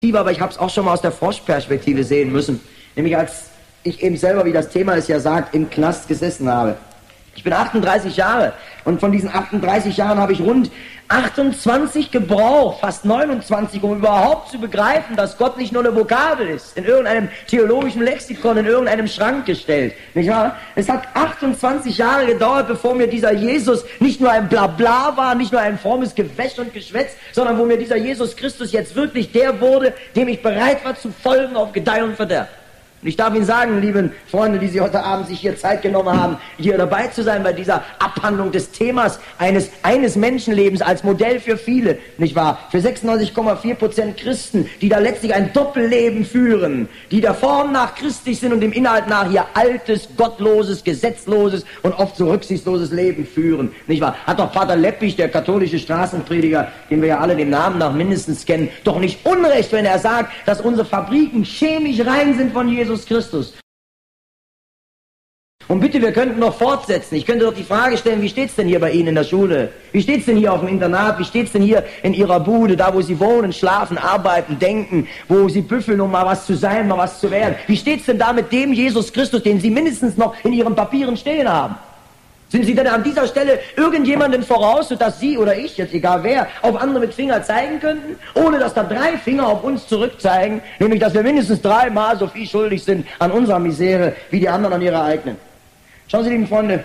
aber ich habe es auch schon mal aus der Froschperspektive sehen müssen. Nämlich als ich eben selber, wie das Thema es ja sagt, im Knast gesessen habe. Ich bin 38 Jahre und von diesen 38 Jahren habe ich rund 28 gebraucht, fast 29, um überhaupt zu begreifen, dass Gott nicht nur eine Vokabel ist, in irgendeinem theologischen Lexikon, in irgendeinem Schrank gestellt. Nicht wahr? Es hat 28 Jahre gedauert, bevor mir dieser Jesus nicht nur ein Blabla war, nicht nur ein frommes Gewäsch und Geschwätz, sondern wo mir dieser Jesus Christus jetzt wirklich der wurde, dem ich bereit war zu folgen auf Gedeih und Verderb. Und ich darf Ihnen sagen, lieben Freunde, die Sie heute Abend sich hier Zeit genommen haben, hier dabei zu sein bei dieser Abhandlung des Themas eines Menschenlebens als Modell für viele, nicht wahr? Für 96,4% Christen, die da letztlich ein Doppelleben führen, die der Form nach christlich sind und dem Inhalt nach ihr altes, gottloses, gesetzloses und oft so rücksichtsloses Leben führen, nicht wahr? Hat doch Pater Leppich, der katholische Straßenprediger, den wir ja alle dem Namen nach mindestens kennen, doch nicht Unrecht, wenn er sagt, dass unsere Fabriken chemisch rein sind von Jesus Christus. Und bitte, wir könnten noch fortsetzen. Ich könnte doch die Frage stellen, wie steht's denn hier bei Ihnen in der Schule? Wie steht's denn hier auf dem Internat? Wie steht's denn hier in Ihrer Bude, da wo Sie wohnen, schlafen, arbeiten, denken, wo Sie büffeln, um mal was zu sein, mal was zu werden? Wie steht's denn da mit dem Jesus Christus, den Sie mindestens noch in Ihren Papieren stehen haben? Sind Sie denn an dieser Stelle irgendjemanden voraus, sodass Sie oder ich, jetzt egal wer, auf andere mit Finger zeigen könnten, ohne dass da 3 Finger auf uns zurückzeigen, nämlich dass wir mindestens 3-mal so viel schuldig sind an unserer Misere, wie die anderen an ihrer eigenen? Schauen Sie, lieben Freunde,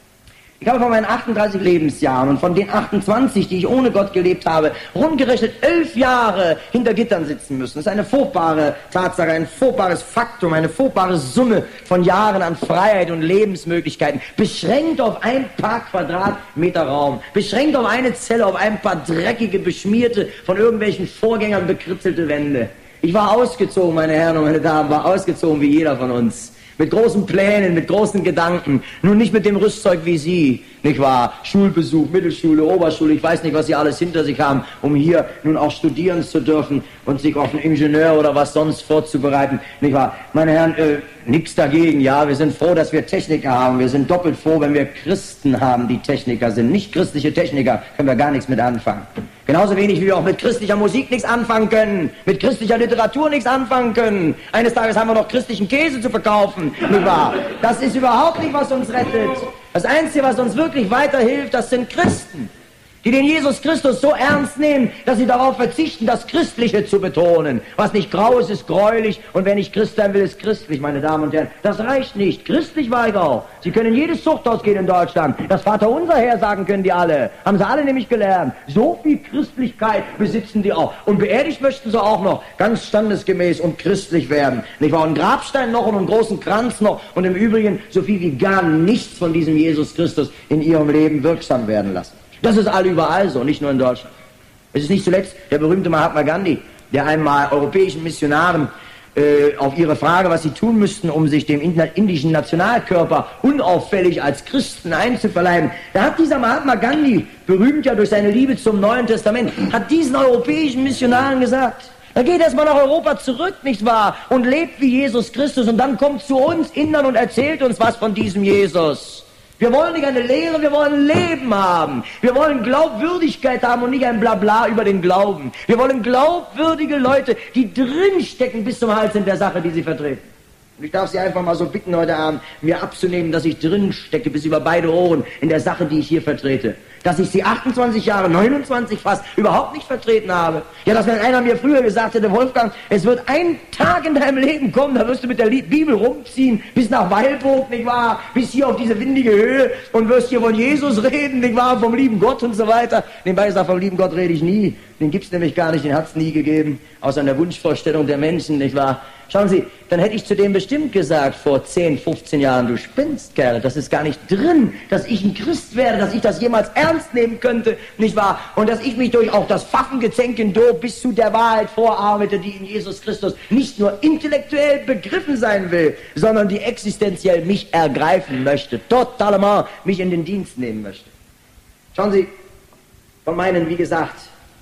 ich habe von meinen 38 Lebensjahren und von den 28, die ich ohne Gott gelebt habe, rundgerechnet 11 Jahre hinter Gittern sitzen müssen. Das ist eine furchtbare Tatsache, ein furchtbares Faktum, eine furchtbare Summe von Jahren an Freiheit und Lebensmöglichkeiten, beschränkt auf ein paar Quadratmeter Raum, beschränkt auf eine Zelle, auf ein paar dreckige, beschmierte, von irgendwelchen Vorgängern bekritzelte Wände. Ich war ausgezogen, meine Herren und meine Damen, war ausgezogen wie jeder von uns. Mit großen Plänen, mit großen Gedanken, nun nicht mit dem Rüstzeug wie Sie, nicht wahr? Schulbesuch, Mittelschule, Oberschule, ich weiß nicht, was Sie alles hinter sich haben, um hier nun auch studieren zu dürfen und sich auf einen Ingenieur oder was sonst vorzubereiten, nicht wahr? Meine Herren, nichts dagegen, ja, wir sind froh, dass wir Techniker haben, wir sind doppelt froh, wenn wir Christen haben, die Techniker sind. Nicht christliche Techniker können wir gar nichts mit anfangen. Genauso wenig wie wir auch mit christlicher Musik nichts anfangen können, mit christlicher Literatur nichts anfangen können. Eines Tages haben wir noch christlichen Käse zu verkaufen, nicht wahr? Das ist überhaupt nicht, was uns rettet. Das Einzige, was uns wirklich weiterhilft, das sind Christen, die den Jesus Christus so ernst nehmen, dass sie darauf verzichten, das Christliche zu betonen. Was nicht grau ist, ist gräulich, und wer nicht Christ sein will, ist christlich, meine Damen und Herren. Das reicht nicht. Christlich war ich auch. Sie können in jedes Zuchthaus gehen in Deutschland. Das Vaterunser hersagen können die alle. Haben sie alle nämlich gelernt. So viel Christlichkeit besitzen die auch. Und beerdigt möchten sie auch noch ganz standesgemäß und christlich werden. Nicht wahr? Einen Grabstein noch und einen großen Kranz noch und im Übrigen so viel wie gar nichts von diesem Jesus Christus in ihrem Leben wirksam werden lassen. Das ist all überall so, nicht nur in Deutschland. Es ist nicht zuletzt der berühmte Mahatma Gandhi, der einmal europäischen Missionaren auf ihre Frage, was sie tun müssten, um sich dem indischen Nationalkörper unauffällig als Christen einzuverleiben, da hat dieser Mahatma Gandhi, berühmt ja durch seine Liebe zum Neuen Testament, hat diesen europäischen Missionaren gesagt, dann geht erstmal nach Europa zurück, nicht wahr, und lebt wie Jesus Christus, und dann kommt zu uns Indern und erzählt uns was von diesem Jesus. Wir wollen nicht eine Lehre, wir wollen Leben haben. Wir wollen Glaubwürdigkeit haben und nicht ein Blabla über den Glauben. Wir wollen glaubwürdige Leute, die drinstecken bis zum Hals in der Sache, die sie vertreten. Und ich darf Sie einfach mal so bitten heute Abend, mir abzunehmen, dass ich drinstecke bis über beide Ohren in der Sache, die ich hier vertrete. Dass ich sie 28 Jahre, 29 fast, überhaupt nicht vertreten habe. Ja, dass wenn einer mir früher gesagt hätte, Wolfgang, es wird ein Tag in deinem Leben kommen, da wirst du mit der Bibel rumziehen, bis nach Weilburg, nicht wahr, bis hier auf diese windige Höhe und wirst hier von Jesus reden, nicht wahr, vom lieben Gott und so weiter. Nebenbei gesagt, vom lieben Gott rede ich nie, den gibt's nämlich gar nicht, den hat's nie gegeben, außer in der Wunschvorstellung der Menschen, nicht wahr. Schauen Sie, dann hätte ich zu dem bestimmt gesagt, vor 10, 15 Jahren, du spinnst, Kerl, das ist gar nicht drin, dass ich ein Christ werde, dass ich das jemals ernst nehmen könnte, nicht wahr? Und dass ich mich durch auch das Pfaffengezänk durch bis zu der Wahrheit vorarbeite, die in Jesus Christus nicht nur intellektuell begriffen sein will, sondern die existenziell mich ergreifen möchte, totalement mich in den Dienst nehmen möchte. Schauen Sie, von meinen, wie gesagt,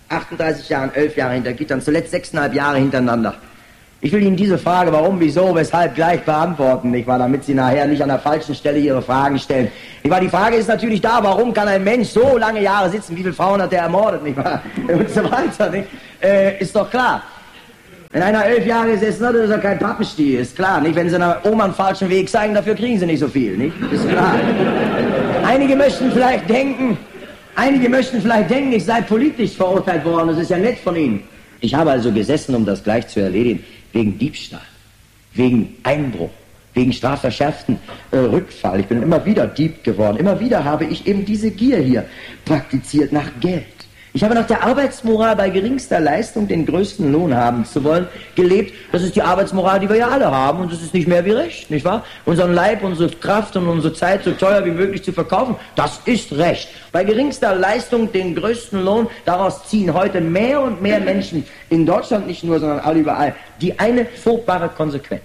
38 Jahren, 11 Jahre hinter Gittern, zuletzt 6,5 Jahre hintereinander. Ich will Ihnen diese Frage, warum, wieso, weshalb, gleich beantworten, nicht wahr, damit Sie nachher nicht an der falschen Stelle Ihre Fragen stellen. Nicht wahr, die Frage ist natürlich da, warum kann ein Mensch so lange Jahre sitzen, wie viele Frauen hat er ermordet, nicht wahr, und so weiter, nicht? Ist doch klar. Wenn einer 11 Jahre gesessen hat, ist er kein Pappenstiel, ist klar, nicht? Wenn sie einer Oma einen falschen Weg zeigen, dafür kriegen sie nicht so viel, nicht? Ist klar. Einige möchten vielleicht denken, ich sei politisch verurteilt worden, das ist ja nett von Ihnen. Ich habe also gesessen, um das gleich zu erledigen, wegen Diebstahl, wegen Einbruch, wegen strafverschärften Rückfall. Ich bin immer wieder Dieb geworden. Immer wieder habe ich eben diese Gier hier praktiziert nach Geld. Ich habe nach der Arbeitsmoral bei geringster Leistung den größten Lohn haben zu wollen gelebt. Das ist die Arbeitsmoral, die wir ja alle haben, und das ist nicht mehr wie Recht, nicht wahr? Unseren Leib, unsere Kraft und unsere Zeit so teuer wie möglich zu verkaufen, das ist Recht. Bei geringster Leistung den größten Lohn, daraus ziehen heute mehr und mehr Menschen in Deutschland nicht nur, sondern alle überall, die eine furchtbare Konsequenz.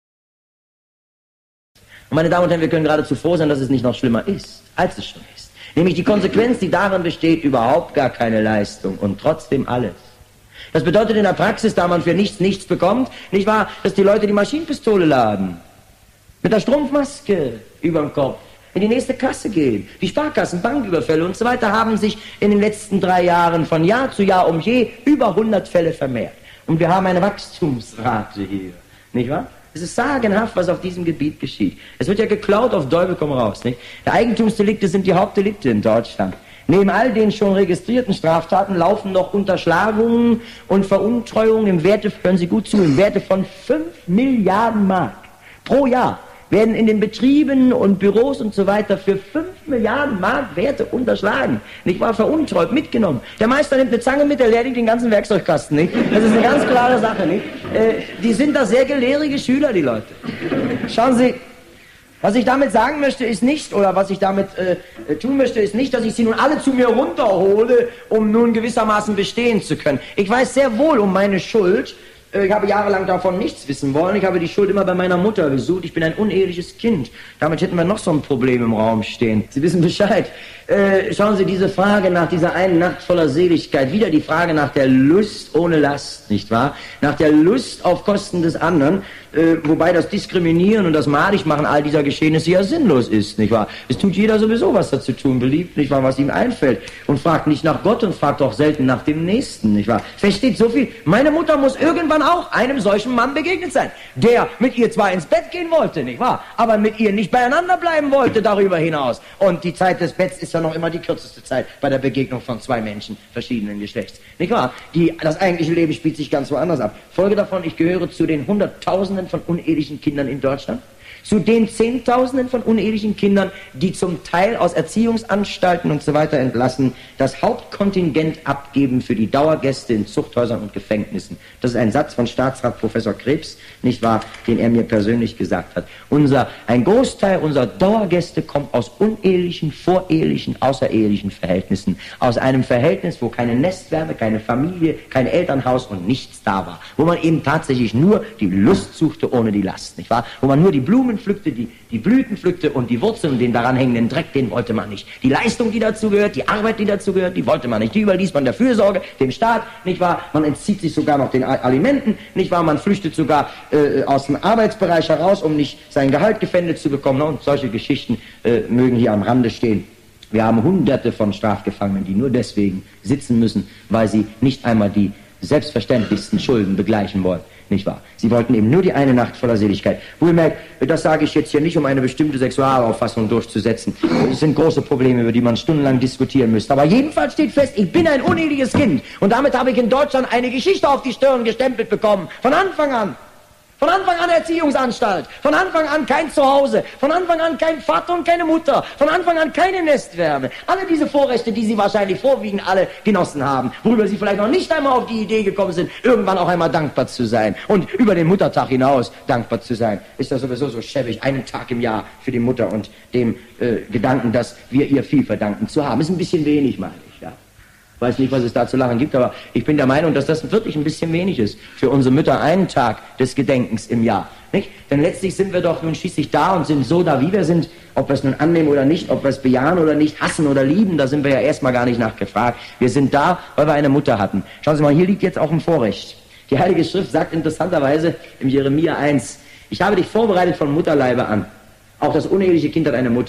Und meine Damen und Herren, wir können geradezu froh sein, dass es nicht noch schlimmer ist, als es schon ist. Nämlich die Konsequenz, die darin besteht, überhaupt gar keine Leistung und trotzdem alles. Das bedeutet in der Praxis, da man für nichts bekommt, nicht wahr, dass die Leute die Maschinenpistole laden, mit der Strumpfmaske über dem Kopf in die nächste Kasse gehen. Die Sparkassen, Banküberfälle und so weiter haben sich in den letzten 3 Jahren von Jahr zu Jahr um je über 100 Fälle vermehrt. Und wir haben eine Wachstumsrate hier, nicht wahr? Es ist sagenhaft, was auf diesem Gebiet geschieht. Es wird ja geklaut auf Teufel komm raus, nicht? Die Eigentumsdelikte sind die Hauptdelikte in Deutschland. Neben all den schon registrierten Straftaten laufen noch Unterschlagungen und Veruntreuungen im Werte, hören Sie gut zu, im Werte von 5 Milliarden Mark pro Jahr. Werden in den Betrieben und Büros und so weiter für 5 Milliarden Mark Werte unterschlagen. Nicht wahr? Veruntreut, mitgenommen. Der Meister nimmt eine Zange mit, der leert den ganzen Werkzeugkasten, nicht? Das ist eine ganz klare Sache, nicht? Die sind da sehr gelehrige Schüler, die Leute. Schauen Sie, was ich damit sagen möchte, ist nicht, oder was ich damit tun möchte, ist nicht, dass ich sie nun alle zu mir runterhole, um nun gewissermaßen bestehen zu können. Ich weiß sehr wohl um meine Schuld. Ich habe jahrelang davon nichts wissen wollen. Ich habe die Schuld immer bei meiner Mutter gesucht. Ich bin ein uneheliches Kind. Damit hätten wir noch so ein Problem im Raum stehen. Sie wissen Bescheid. Schauen Sie, diese Frage nach dieser einen Nacht voller Seligkeit, wieder die Frage nach der Lust ohne Last, nicht wahr? Nach der Lust auf Kosten des anderen, wobei das Diskriminieren und das Madigmachen all dieser Geschehnisse ja sinnlos ist, nicht wahr? Es tut jeder sowieso, was er zu tun beliebt, nicht wahr, was ihm einfällt, und fragt nicht nach Gott und fragt auch selten nach dem Nächsten, nicht wahr? Versteht so viel. Meine Mutter muss irgendwann auch einem solchen Mann begegnet sein, der mit ihr zwar ins Bett gehen wollte, nicht wahr, aber mit ihr nicht beieinander bleiben wollte darüber hinaus. Und die Zeit des Betts ist ja noch immer die kürzeste Zeit bei der Begegnung von 2 Menschen verschiedenen Geschlechts. Nicht wahr? Das eigentliche Leben spielt sich ganz woanders ab. Folge davon, ich gehöre zu den Hunderttausenden von unehelichen Kindern in Deutschland, zu den Zehntausenden von unehelichen Kindern, die zum Teil aus Erziehungsanstalten und so weiter entlassen, das Hauptkontingent abgeben für die Dauergäste in Zuchthäusern und Gefängnissen. Das ist ein Satz von Staatsrat Professor Krebs, nicht wahr, den er mir persönlich gesagt hat. Ein Großteil unserer Dauergäste kommt aus unehelichen, vorehelichen, außerehelichen Verhältnissen. Aus einem Verhältnis, wo keine Nestwärme, keine Familie, kein Elternhaus und nichts da war. Wo man eben tatsächlich nur die Lust suchte ohne die Last, nicht wahr? Wo man nur die Blumen pflückte, die Blüten pflückte, und die Wurzeln und den daran hängenden Dreck, den wollte man nicht. Die Leistung, die dazu gehört, die Arbeit, die dazu gehört, die wollte man nicht. Die überließ man der Fürsorge, dem Staat, nicht wahr? Man entzieht sich sogar noch den Alimenten, nicht wahr? Man flüchtet sogar aus dem Arbeitsbereich heraus, um nicht sein Gehalt gefändet zu bekommen. Und solche Geschichten mögen hier am Rande stehen. Wir haben Hunderte von Strafgefangenen, die nur deswegen sitzen müssen, weil sie nicht einmal die selbstverständlichsten Schulden begleichen wollen. Nicht wahr? Sie wollten eben nur die eine Nacht voller Seligkeit. Wohlgemerkt, das sage ich jetzt hier nicht, um eine bestimmte Sexualauffassung durchzusetzen. Es sind große Probleme, über die man stundenlang diskutieren müsste. Aber jedenfalls steht fest, ich bin ein uneheliches Kind. Und damit habe ich in Deutschland eine Geschichte auf die Stirn gestempelt bekommen. Von Anfang an. Von Anfang an Erziehungsanstalt, von Anfang an kein Zuhause, von Anfang an kein Vater und keine Mutter, von Anfang an keine Nestwärme. Alle diese Vorrechte, die Sie wahrscheinlich vorwiegend alle genossen haben, worüber Sie vielleicht noch nicht einmal auf die Idee gekommen sind, irgendwann auch einmal dankbar zu sein und über den Muttertag hinaus dankbar zu sein, ist das sowieso so schäbig, einen Tag im Jahr für die Mutter und dem Gedanken, dass wir ihr viel verdanken zu haben. Ist ein bisschen wenig, meine ich, ja. Ich weiß nicht, was es da zu lachen gibt, aber ich bin der Meinung, dass das wirklich ein bisschen wenig ist für unsere Mütter, einen Tag des Gedenkens im Jahr. Nicht? Denn letztlich sind wir doch nun schließlich da und sind so da, wie wir sind, ob wir es nun annehmen oder nicht, ob wir es bejahen oder nicht, hassen oder lieben, da sind wir ja erstmal gar nicht nachgefragt. Wir sind da, weil wir eine Mutter hatten. Schauen Sie mal, hier liegt jetzt auch ein Vorrecht. Die Heilige Schrift sagt interessanterweise im Jeremia 1, ich habe dich vorbereitet von Mutterleibe an. Auch das uneheliche Kind hat eine Mutter.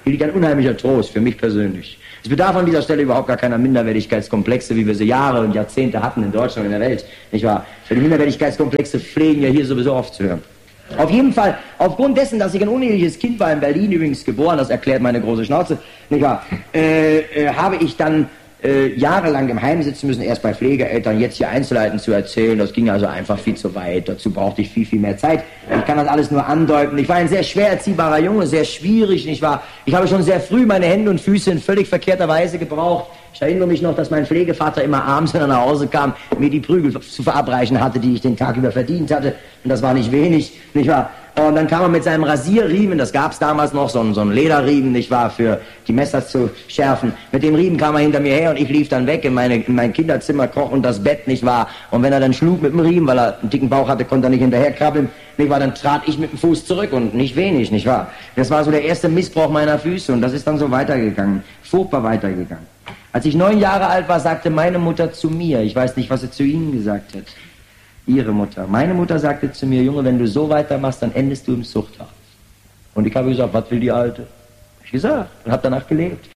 Hier liegt ein unheimlicher Trost für mich persönlich. Es bedarf an dieser Stelle überhaupt gar keiner Minderwertigkeitskomplexe, wie wir sie Jahre und Jahrzehnte hatten in Deutschland und in der Welt, nicht wahr? Die Minderwertigkeitskomplexe pflegen ja hier sowieso aufzuhören. Auf jeden Fall, aufgrund dessen, dass ich ein uneheliches Kind war, in Berlin übrigens geboren, das erklärt meine große Schnauze, nicht wahr, habe ich dann jahrelang im Heim sitzen müssen, erst bei Pflegeeltern, jetzt hier Einzelheiten zu erzählen, das ging also einfach viel zu weit, dazu brauchte ich viel mehr Zeit. Ich kann das alles nur andeuten. Ich war ein sehr schwer erziehbarer Junge, sehr schwierig, nicht wahr? Ich habe schon sehr früh meine Hände und Füße in völlig verkehrter Weise gebraucht. Ich erinnere mich noch, dass mein Pflegevater immer abends, wenn er nach Hause kam, mir die Prügel zu verabreichen hatte, die ich den Tag über verdient hatte. Und das war nicht wenig, nicht wahr? Und dann kam er mit seinem Rasierriemen, das gab es damals noch, so ein Lederriemen, nicht wahr, für die Messer zu schärfen. Mit dem Riemen kam er hinter mir her und ich lief dann weg in mein Kinderzimmer, kroch unter das Bett, nicht wahr. Und wenn er dann schlug mit dem Riemen, weil er einen dicken Bauch hatte, konnte er nicht hinterherkrabbeln, nicht wahr, dann trat ich mit dem Fuß zurück und nicht wenig, nicht wahr. Das war so der erste Missbrauch meiner Füße und das ist dann so weitergegangen, furchtbar weitergegangen. Als ich 9 Jahre alt war, sagte meine Mutter zu mir, ich weiß nicht, was sie zu Ihnen gesagt hat, Ihre Mutter. Meine Mutter sagte zu mir, Junge, wenn du so weitermachst, dann endest du im Zuchthaus. Und ich habe gesagt, was will die Alte? Hab ich gesagt und habe danach gelebt.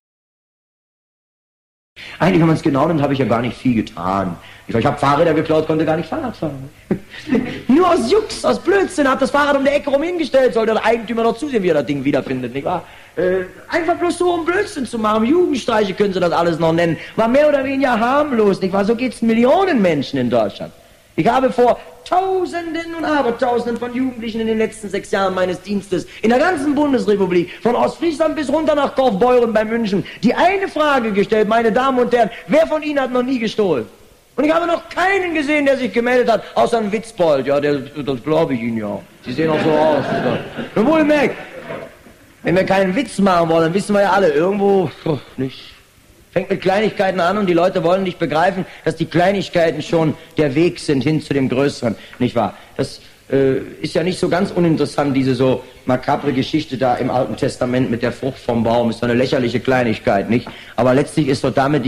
Eigentlich, wenn man es genau nimmt, habe ich ja gar nicht viel getan. Ich habe Fahrräder geklaut, konnte gar nicht Fahrrad fahren. Nur aus Jux, aus Blödsinn, habe das Fahrrad um die Ecke rum hingestellt, sollte der Eigentümer noch zusehen, wie er das Ding wiederfindet, nicht wahr? Einfach bloß so, um Blödsinn zu machen. Jugendstreiche können sie das alles noch nennen. War mehr oder weniger harmlos, nicht wahr? So geht's Millionen Menschen in Deutschland. Ich habe vor Tausenden und Abertausenden von Jugendlichen in den letzten 6 Jahren meines Dienstes in der ganzen Bundesrepublik, von Ostfriesland bis runter nach Kaufbeuren bei München, die eine Frage gestellt, meine Damen und Herren, wer von Ihnen hat noch nie gestohlen? Und ich habe noch keinen gesehen, der sich gemeldet hat, außer ein Witzbold. Ja, das glaube ich Ihnen ja. Sie sehen auch so aus. Und wohlgemerkt, wenn wir keinen Witz machen wollen, dann wissen wir ja alle, irgendwo nicht. Fängt mit Kleinigkeiten an und die Leute wollen nicht begreifen, dass die Kleinigkeiten schon der Weg sind hin zu dem Größeren, nicht wahr? Das ist ja nicht so ganz uninteressant, diese so makabre Geschichte da im Alten Testament mit der Frucht vom Baum. Ist so eine lächerliche Kleinigkeit, nicht? Aber letztlich ist doch damit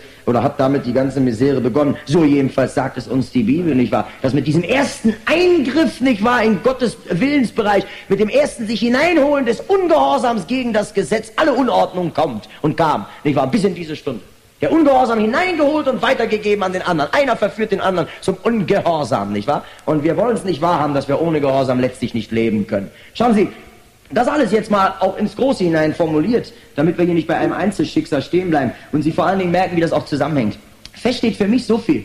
hat damit die ganze Misere begonnen. So jedenfalls sagt es uns die Bibel, nicht wahr? Dass mit diesem ersten Eingriff, nicht wahr, in Gottes Willensbereich, mit dem ersten sich hineinholen des Ungehorsams gegen das Gesetz, alle Unordnung kommt und kam, nicht wahr, bis in diese Stunde. Der Ungehorsam hineingeholt und weitergegeben an den anderen. Einer verführt den anderen zum Ungehorsam, nicht wahr? Und wir wollen es nicht wahrhaben, dass wir ohne Gehorsam letztlich nicht leben können. Schauen Sie, das alles jetzt mal auch ins Große hinein formuliert, damit wir hier nicht bei einem Einzelschicksal stehen bleiben und Sie vor allen Dingen merken, wie das auch zusammenhängt. Fest steht für mich so viel.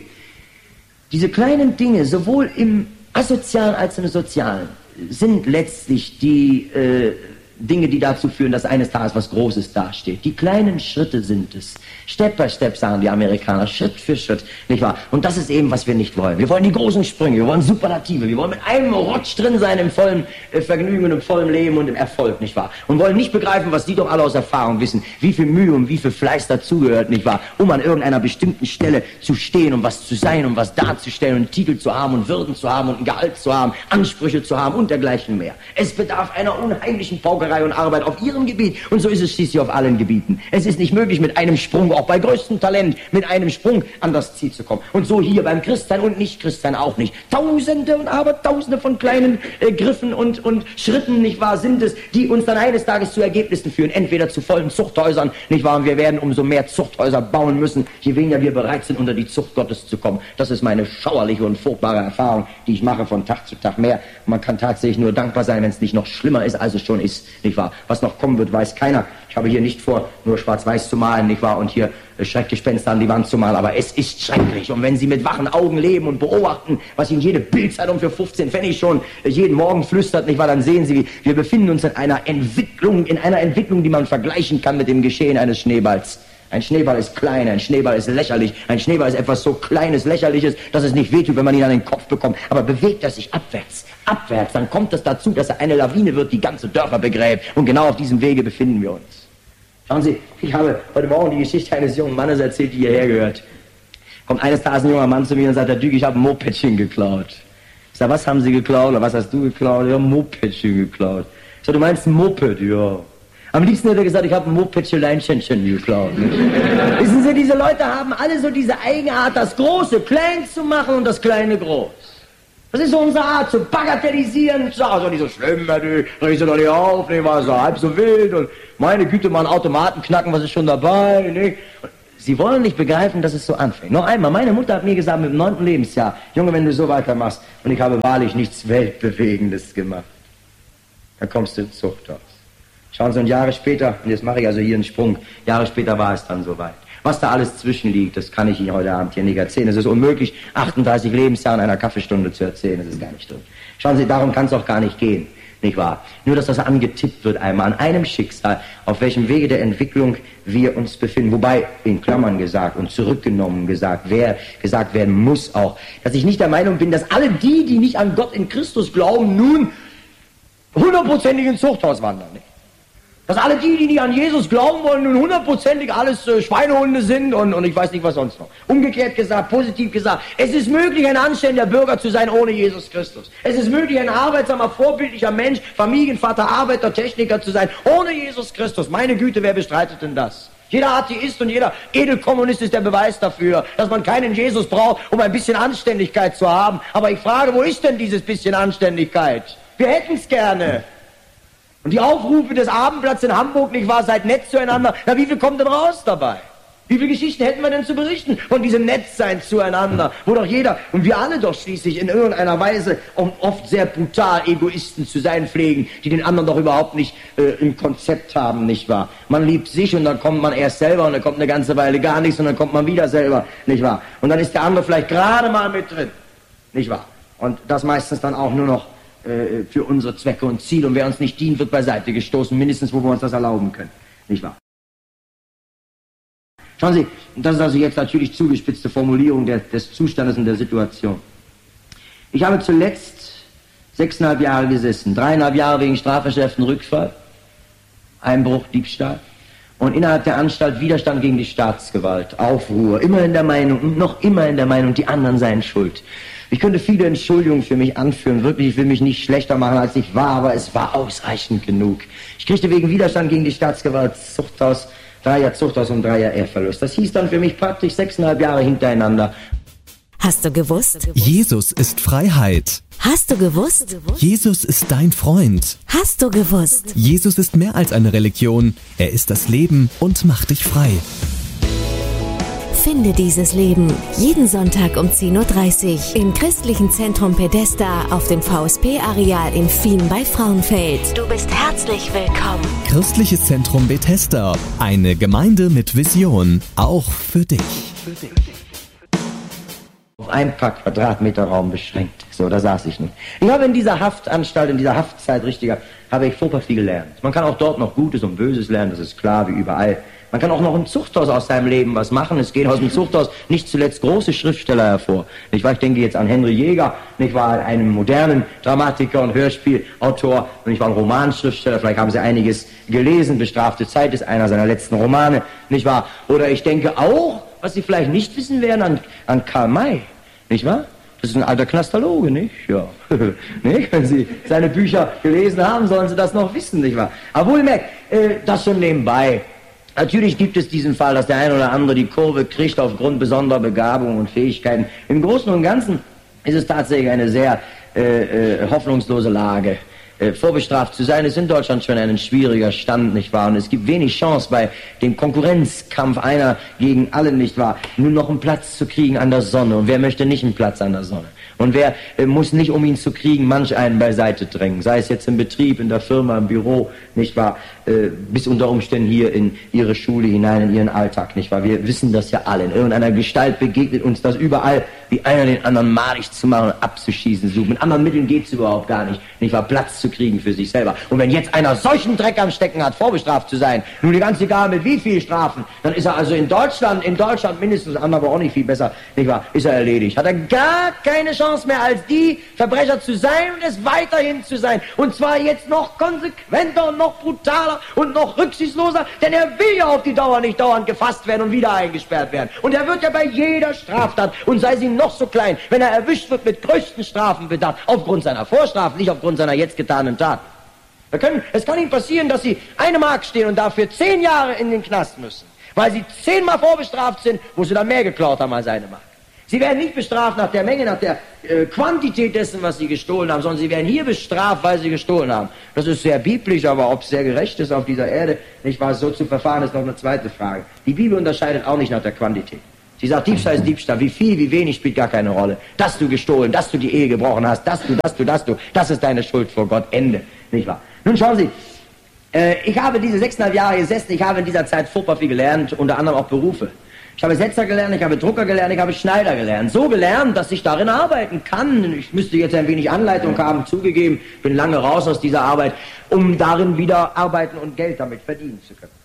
Diese kleinen Dinge, sowohl im Asozialen als im Sozialen, sind letztlich die Dinge, die dazu führen, dass eines Tages was Großes dasteht. Die kleinen Schritte sind es. Step by Step, sagen die Amerikaner, Schritt für Schritt, nicht wahr? Und das ist eben, was wir nicht wollen. Wir wollen die großen Sprünge, wir wollen Superlative, wir wollen mit einem Rutsch drin sein im vollen Vergnügen und im vollen Leben und im Erfolg, nicht wahr? Und wollen nicht begreifen, was die doch alle aus Erfahrung wissen, wie viel Mühe und wie viel Fleiß dazugehört, nicht wahr? Um an irgendeiner bestimmten Stelle zu stehen, um was zu sein, um was darzustellen und einen Titel zu haben und Würden zu haben und ein Gehalt zu haben, Ansprüche zu haben und dergleichen mehr. Es bedarf einer unheimlichen Paukerei und Arbeit auf ihrem Gebiet und so ist es schließlich auf allen Gebieten. Es ist nicht möglich, mit einem Sprung, auch bei größtem Talent, mit einem Sprung an das Ziel zu kommen. Und so hier beim Christsein und Nicht-Christsein auch nicht. Tausende und Abertausende von kleinen Griffen und Schritten, nicht wahr, sind es, die uns dann eines Tages zu Ergebnissen führen. Entweder zu vollen Zuchthäusern, nicht wahr, und wir werden umso mehr Zuchthäuser bauen müssen, je weniger wir bereit sind, unter die Zucht Gottes zu kommen. Das ist meine schauerliche und furchtbare Erfahrung, die ich mache von Tag zu Tag mehr. Man kann tatsächlich nur dankbar sein, wenn es nicht noch schlimmer ist, als es schon ist, nicht wahr. Was noch kommen wird, weiß keiner. Ich habe hier nicht vor, nur schwarz-weiß zu malen, nicht wahr, und hier Schreckgespenster an die Wand zu malen, aber es ist schrecklich. Und wenn Sie mit wachen Augen leben und beobachten, was Ihnen jede Bildzeitung für 15 Pfennig schon jeden Morgen flüstert, nicht wahr, dann sehen Sie, wir befinden uns in einer Entwicklung, die man vergleichen kann mit dem Geschehen eines Schneeballs. Ein Schneeball ist klein, ein Schneeball ist lächerlich, ein Schneeball ist etwas so Kleines, Lächerliches, dass es nicht wehtut, wenn man ihn an den Kopf bekommt. Aber bewegt er sich abwärts, dann kommt es dazu, dass er eine Lawine wird, die ganze Dörfer begräbt. Und genau auf diesem Wege befinden wir uns. Schauen Sie, ich habe heute Morgen die Geschichte eines jungen Mannes erzählt, die hierher gehört. Kommt eines Tages ein junger Mann zu mir und sagt, Herr Dück, ich habe ein Mopedchen geklaut. Ich sage, was haben Sie geklaut oder was hast du geklaut? Ich habe ein Mopedchen geklaut. Ich sage, du meinst ein Moped? Ja. Am liebsten hätte er gesagt, ich habe ein Mopedchen geklaut. Nicht? Wissen Sie, diese Leute haben alle so diese Eigenart, das Große klein zu machen und das Kleine groß. Das ist so unsere Art, zu bagatellisieren, zu sagen, ist doch nicht so schlimm, reg sie doch nicht auf, ne, war so halb so wild und meine Güte, mal einen Automaten knacken, was ist schon dabei, ne? Sie wollen nicht begreifen, dass es so anfängt. Noch einmal, meine Mutter hat mir gesagt, mit dem 9. Lebensjahr, Junge, wenn du so weitermachst, und ich habe wahrlich nichts Weltbewegendes gemacht, dann kommst du ins Zuchthaus. Schauen Sie, und Jahre später, und jetzt mache ich also hier einen Sprung, Jahre später war es dann soweit. Was da alles zwischenliegt, das kann ich Ihnen heute Abend hier nicht erzählen. Es ist unmöglich, 38 Lebensjahre in einer Kaffeestunde zu erzählen. Das ist gar nicht drin. Schauen Sie, darum kann es auch gar nicht gehen. Nicht wahr? Nur, dass das angetippt wird einmal an einem Schicksal, auf welchem Wege der Entwicklung wir uns befinden. Wobei, in Klammern gesagt und zurückgenommen gesagt werden muss auch, dass ich nicht der Meinung bin, dass alle die, die nicht an Gott in Christus glauben, nun 100%ig ins Zuchthaus wandern. Nicht? Dass alle die, die nicht an Jesus glauben wollen, nun 100%ig alles Schweinehunde sind und ich weiß nicht, was sonst noch. Umgekehrt gesagt, positiv gesagt, es ist möglich, ein anständiger Bürger zu sein ohne Jesus Christus. Es ist möglich, ein arbeitsamer, vorbildlicher Mensch, Familienvater, Arbeiter, Techniker zu sein ohne Jesus Christus. Meine Güte, wer bestreitet denn das? Jeder Atheist und jeder Edelkommunist ist der Beweis dafür, dass man keinen Jesus braucht, um ein bisschen Anständigkeit zu haben. Aber ich frage, wo ist denn dieses bisschen Anständigkeit? Wir hätten es gerne. Und die Aufrufe des Abendblatts in Hamburg, nicht wahr, seid nett zueinander, na wie viel kommt denn raus dabei? Wie viele Geschichten hätten wir denn zu berichten von diesem Nettsein zueinander, wo doch jeder, und wir alle doch schließlich in irgendeiner Weise oft sehr brutal Egoisten zu sein pflegen, die den anderen doch überhaupt nicht im Konzept haben, nicht wahr? Man liebt sich und dann kommt man erst selber und dann kommt eine ganze Weile gar nichts und dann kommt man wieder selber, nicht wahr? Und dann ist der andere vielleicht gerade mal mit drin, nicht wahr? Und das meistens dann auch nur noch für unsere Zwecke und Ziele. Und wer uns nicht dient, wird beiseite gestoßen, mindestens wo wir uns das erlauben können. Nicht wahr? Schauen Sie, das ist also jetzt natürlich zugespitzte Formulierung des Zustandes und der Situation. Ich habe zuletzt 6,5 Jahre gesessen, 3,5 Jahre wegen strafverschärften Rückfall, Einbruch, Diebstahl und innerhalb der Anstalt Widerstand gegen die Staatsgewalt, Aufruhr, immer in der Meinung und noch immer in der Meinung, die anderen seien schuld. Ich könnte viele Entschuldigungen für mich anführen, wirklich, ich will mich nicht schlechter machen, als ich war, aber es war ausreichend genug. Ich kriegte wegen Widerstand gegen die Staatsgewalt Zuchthaus, 3 Jahre Zuchthaus und 3 Jahre Ehrverlust. Das hieß dann für mich praktisch 6,5 Jahre hintereinander. Hast du gewusst? Jesus ist Freiheit. Hast du gewusst? Jesus ist dein Freund. Hast du gewusst? Jesus ist mehr als eine Religion. Er ist das Leben und macht dich frei. Finde dieses Leben jeden Sonntag um 10:30 Uhr im Christlichen Zentrum Pedesta auf dem VSP-Areal in Fien bei Frauenfeld. Du bist herzlich willkommen. Christliches Zentrum Bethesda. Eine Gemeinde mit Vision. Auch für dich. Auf ein paar Quadratmeter Raum beschränkt. So, da saß ich nicht. Ich habe in dieser Haftanstalt, in dieser Haftzeit, habe ich furchtbar viel gelernt. Man kann auch dort noch Gutes und Böses lernen, das ist klar, wie überall. Man kann auch noch im Zuchthaus aus seinem Leben was machen. Es geht aus dem Zuchthaus nicht zuletzt große Schriftsteller hervor. Nicht wahr? Ich denke jetzt an Henry Jäger, nicht wahr? Einen modernen Dramatiker und Hörspielautor, nicht wahr? Ein Romanschriftsteller. Vielleicht haben Sie einiges gelesen. Bestrafte Zeit ist einer seiner letzten Romane, nicht wahr? Oder ich denke auch, was Sie vielleicht nicht wissen werden, an Karl May, nicht wahr? Das ist ein alter Knastologe, nicht? Ja. Nicht? Wenn Sie seine Bücher gelesen haben, sollen Sie das noch wissen, nicht wahr? Aber wohlmerkt, das schon nebenbei. Natürlich gibt es diesen Fall, dass der eine oder andere die Kurve kriegt aufgrund besonderer Begabungen und Fähigkeiten. Im Großen und Ganzen ist es tatsächlich eine sehr hoffnungslose Lage. Vorbestraft zu sein, ist in Deutschland schon ein schwieriger Stand, nicht wahr? Und es gibt wenig Chance bei dem Konkurrenzkampf einer gegen alle, nicht wahr? Nur noch einen Platz zu kriegen an der Sonne. Und wer möchte nicht einen Platz an der Sonne? Und wer muss nicht, um ihn zu kriegen, manch einen beiseite drängen? Sei es jetzt im Betrieb, in der Firma, im Büro, nicht wahr? Bis unter Umständen hier in Ihre Schule hinein, in Ihren Alltag, nicht wahr? Wir wissen das ja alle. In irgendeiner Gestalt begegnet uns das überall, wie einer den anderen madig zu machen und abzuschießen sucht. Mit anderen Mitteln geht es überhaupt gar nicht, nicht wahr? Platz zu kriegen für sich selber. Und wenn jetzt einer solchen Dreck am Stecken hat, vorbestraft zu sein, nun ganz egal mit wie viel Strafen, dann ist er also in Deutschland mindestens, aber auch nicht viel besser, nicht wahr? Ist er erledigt. Hat er gar keine Chance mehr als die Verbrecher zu sein und es weiterhin zu sein. Und zwar jetzt noch konsequenter und noch brutaler und noch rücksichtsloser, denn er will ja auf die Dauer nicht dauernd gefasst werden und wieder eingesperrt werden. Und er wird ja bei jeder Straftat, und sei sie noch so klein, wenn er erwischt wird, mit größten Strafen bedacht, aufgrund seiner Vorstrafen, nicht aufgrund seiner jetzt getanen Tat. Es kann Ihnen passieren, dass Sie 1 Mark stehen und dafür 10 Jahre in den Knast müssen, weil Sie 10-mal vorbestraft sind, wo Sie dann mehr geklaut haben als 1 Mark. Sie werden nicht bestraft nach der Menge, nach der Quantität dessen, was sie gestohlen haben, sondern sie werden hier bestraft, weil sie gestohlen haben. Das ist sehr biblisch, aber ob es sehr gerecht ist auf dieser Erde, nicht wahr, so zu verfahren, ist noch eine zweite Frage. Die Bibel unterscheidet auch nicht nach der Quantität. Sie sagt, Diebstahl ist Diebstahl. Wie viel, wie wenig spielt gar keine Rolle. Dass du gestohlen, dass du die Ehe gebrochen hast, das ist deine Schuld vor Gott. Ende. Nicht wahr? Nun schauen Sie, ich habe diese 6,5 Jahre gesessen, ich habe in dieser Zeit furchtbar viel gelernt, unter anderem auch Berufe. Ich habe Setzer gelernt, ich habe Drucker gelernt, ich habe Schneider gelernt. So gelernt, dass ich darin arbeiten kann. Ich müsste jetzt ein wenig Anleitung haben, zugegeben, bin lange raus aus dieser Arbeit, um darin wieder arbeiten und Geld damit verdienen zu können.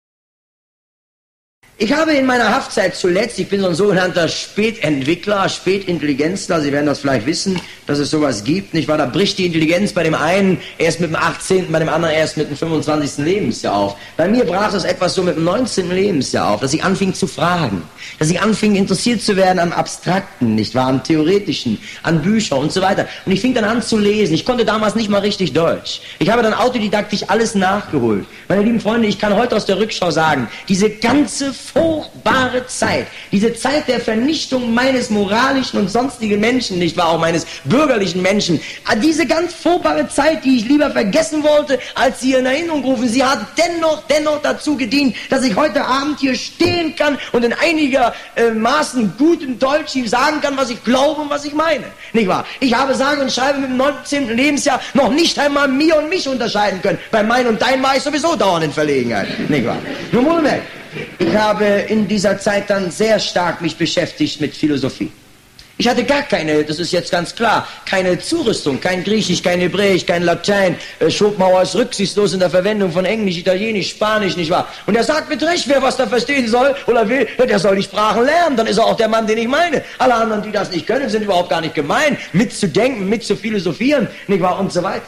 Ich habe in meiner Haftzeit zuletzt, ich bin so ein sogenannter Spätentwickler, Spätintelligenzler, Sie werden das vielleicht wissen, dass es sowas gibt, nicht wahr? Da bricht die Intelligenz bei dem einen erst mit dem 18., bei dem anderen erst mit dem 25. Lebensjahr auf. Bei mir brach es etwas so mit dem 19. Lebensjahr auf, dass ich anfing zu fragen, dass ich anfing interessiert zu werden am Abstrakten, nicht wahr? Am Theoretischen, an Bücher und so weiter. Und ich fing dann an zu lesen. Ich konnte damals nicht mal richtig Deutsch. Ich habe dann autodidaktisch alles nachgeholt. Meine lieben Freunde, ich kann heute aus der Rückschau sagen, diese ganze furchtbare Zeit, diese Zeit der Vernichtung meines moralischen und sonstigen Menschen, nicht wahr, auch meines bürgerlichen Menschen, diese ganz furchtbare Zeit, die ich lieber vergessen wollte, als sie in Erinnerung rufen, sie hat dennoch dazu gedient, dass ich heute Abend hier stehen kann und in einigermaßen gutem Deutsch ihm sagen kann, was ich glaube und was ich meine, nicht wahr? Ich habe sage und schreibe mit dem 19. Lebensjahr noch nicht einmal mir und mich unterscheiden können. Bei mein und dein war ich sowieso dauernd in Verlegenheit, nicht wahr? Nun Moment. Ich habe in dieser Zeit dann sehr stark mich beschäftigt mit Philosophie. Ich hatte gar keine, das ist jetzt ganz klar, keine Zurüstung, kein Griechisch, kein Hebräisch, kein Latein. Schopenhauer ist rücksichtslos in der Verwendung von Englisch, Italienisch, Spanisch, nicht wahr? Und er sagt mit Recht, wer was da verstehen soll oder will, der soll die Sprachen lernen, dann ist er auch der Mann, den ich meine. Alle anderen, die das nicht können, sind überhaupt gar nicht gemein, mitzudenken, mitzuphilosophieren, nicht wahr, und so weiter.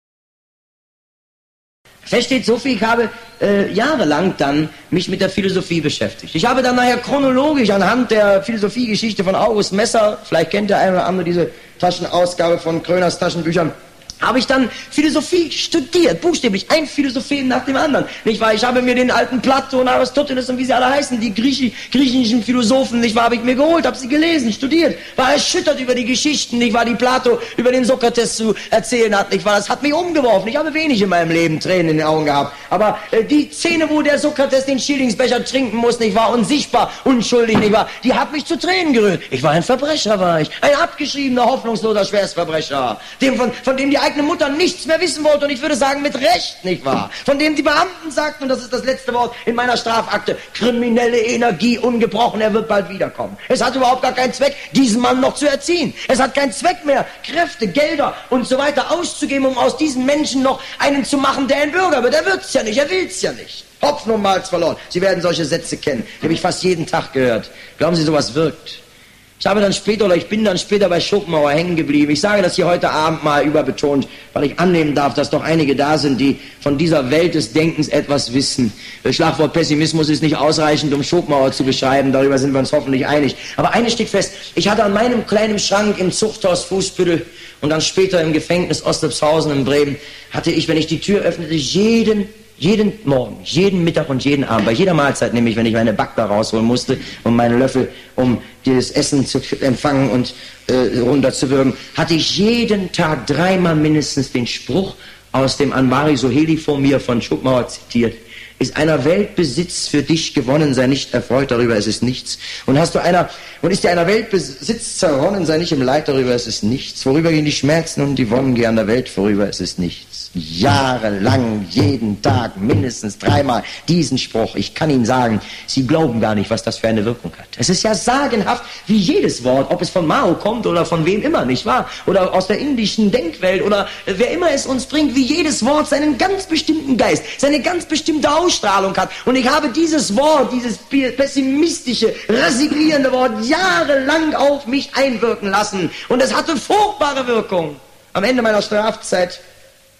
Versteht so viel, ich habe jahrelang dann mich mit der Philosophie beschäftigt. Ich habe dann nachher chronologisch anhand der Philosophiegeschichte von August Messer, vielleicht kennt der eine oder andere diese Taschenausgabe von Kröners Taschenbüchern, habe ich dann Philosophie studiert, buchstäblich, ein Philosophem nach dem anderen. Nicht wahr? Ich habe mir den alten Plato und Aristoteles und wie sie alle heißen, die griechischen Philosophen, nicht wahr, habe ich mir geholt, habe sie gelesen, studiert, war erschüttert über die Geschichten, nicht wahr, die Plato über den Sokrates zu erzählen hat, nicht wahr, das hat mich umgeworfen. Ich habe wenig in meinem Leben Tränen in den Augen gehabt, aber die Szene, wo der Sokrates den Schillingsbecher trinken muss, nicht wahr, unsichtbar, unschuldig, nicht wahr, die hat mich zu Tränen gerührt. Ich war ein Verbrecher, war ich, ein abgeschriebener, hoffnungsloser Schwerstverbrecher, von dem die eigene Mutter nichts mehr wissen wollte, und ich würde sagen, mit Recht, nicht wahr? Von dem die Beamten sagten, und das ist das letzte Wort in meiner Strafakte, kriminelle Energie ungebrochen, er wird bald wiederkommen. Es hat überhaupt gar keinen Zweck, diesen Mann noch zu erziehen. Es hat keinen Zweck mehr, Kräfte, Gelder und so weiter auszugeben, um aus diesen Menschen noch einen zu machen, der ein Bürger wird. Er wird's ja nicht, er will's ja nicht. Hopfen und Malz verloren. Sie werden solche Sätze kennen. Die habe ich fast jeden Tag gehört. Glauben Sie, sowas wirkt? Ich bin dann später bei Schopenhauer hängen geblieben. Ich sage das hier heute Abend mal überbetont, weil ich annehmen darf, dass doch einige da sind, die von dieser Welt des Denkens etwas wissen. Das Schlagwort Pessimismus ist nicht ausreichend, um Schopenhauer zu beschreiben, darüber sind wir uns hoffentlich einig. Aber eines steht fest, ich hatte an meinem kleinen Schrank im Zuchthaus Fußbüttel und dann später im Gefängnis Ostlepshausen in Bremen, hatte ich, wenn ich die Tür öffnete, jeden Morgen, jeden Mittag und jeden Abend, bei jeder Mahlzeit, nämlich wenn ich meine Backbar rausholen musste und meine Löffel, um dieses Essen zu empfangen und runterzuwürgen, hatte ich jeden Tag 3-mal mindestens den Spruch aus dem Anvari Soheli vor mir von Schopenhauer zitiert. Ist einer Weltbesitz für dich gewonnen, sei nicht erfreut darüber, es ist nichts. Und ist dir einer Weltbesitz zerronnen, sei nicht im Leid darüber, es ist nichts. Vorüber gehen die Schmerzen und die Wonnen gehen an der Welt vorüber, es ist nichts. Jahrelang, jeden Tag, mindestens 3-mal diesen Spruch. Ich kann Ihnen sagen, Sie glauben gar nicht, was das für eine Wirkung hat. Es ist ja sagenhaft, wie jedes Wort, ob es von Mao kommt oder von wem immer, nicht wahr? Oder aus der indischen Denkwelt oder wer immer es uns bringt, wie jedes Wort seinen ganz bestimmten Geist, seine ganz bestimmte Ausstrahlung hat. Und ich habe dieses Wort, dieses pessimistische, resignierende Wort jahrelang auf mich einwirken lassen. Und es hatte furchtbare Wirkung. Am Ende meiner Strafzeit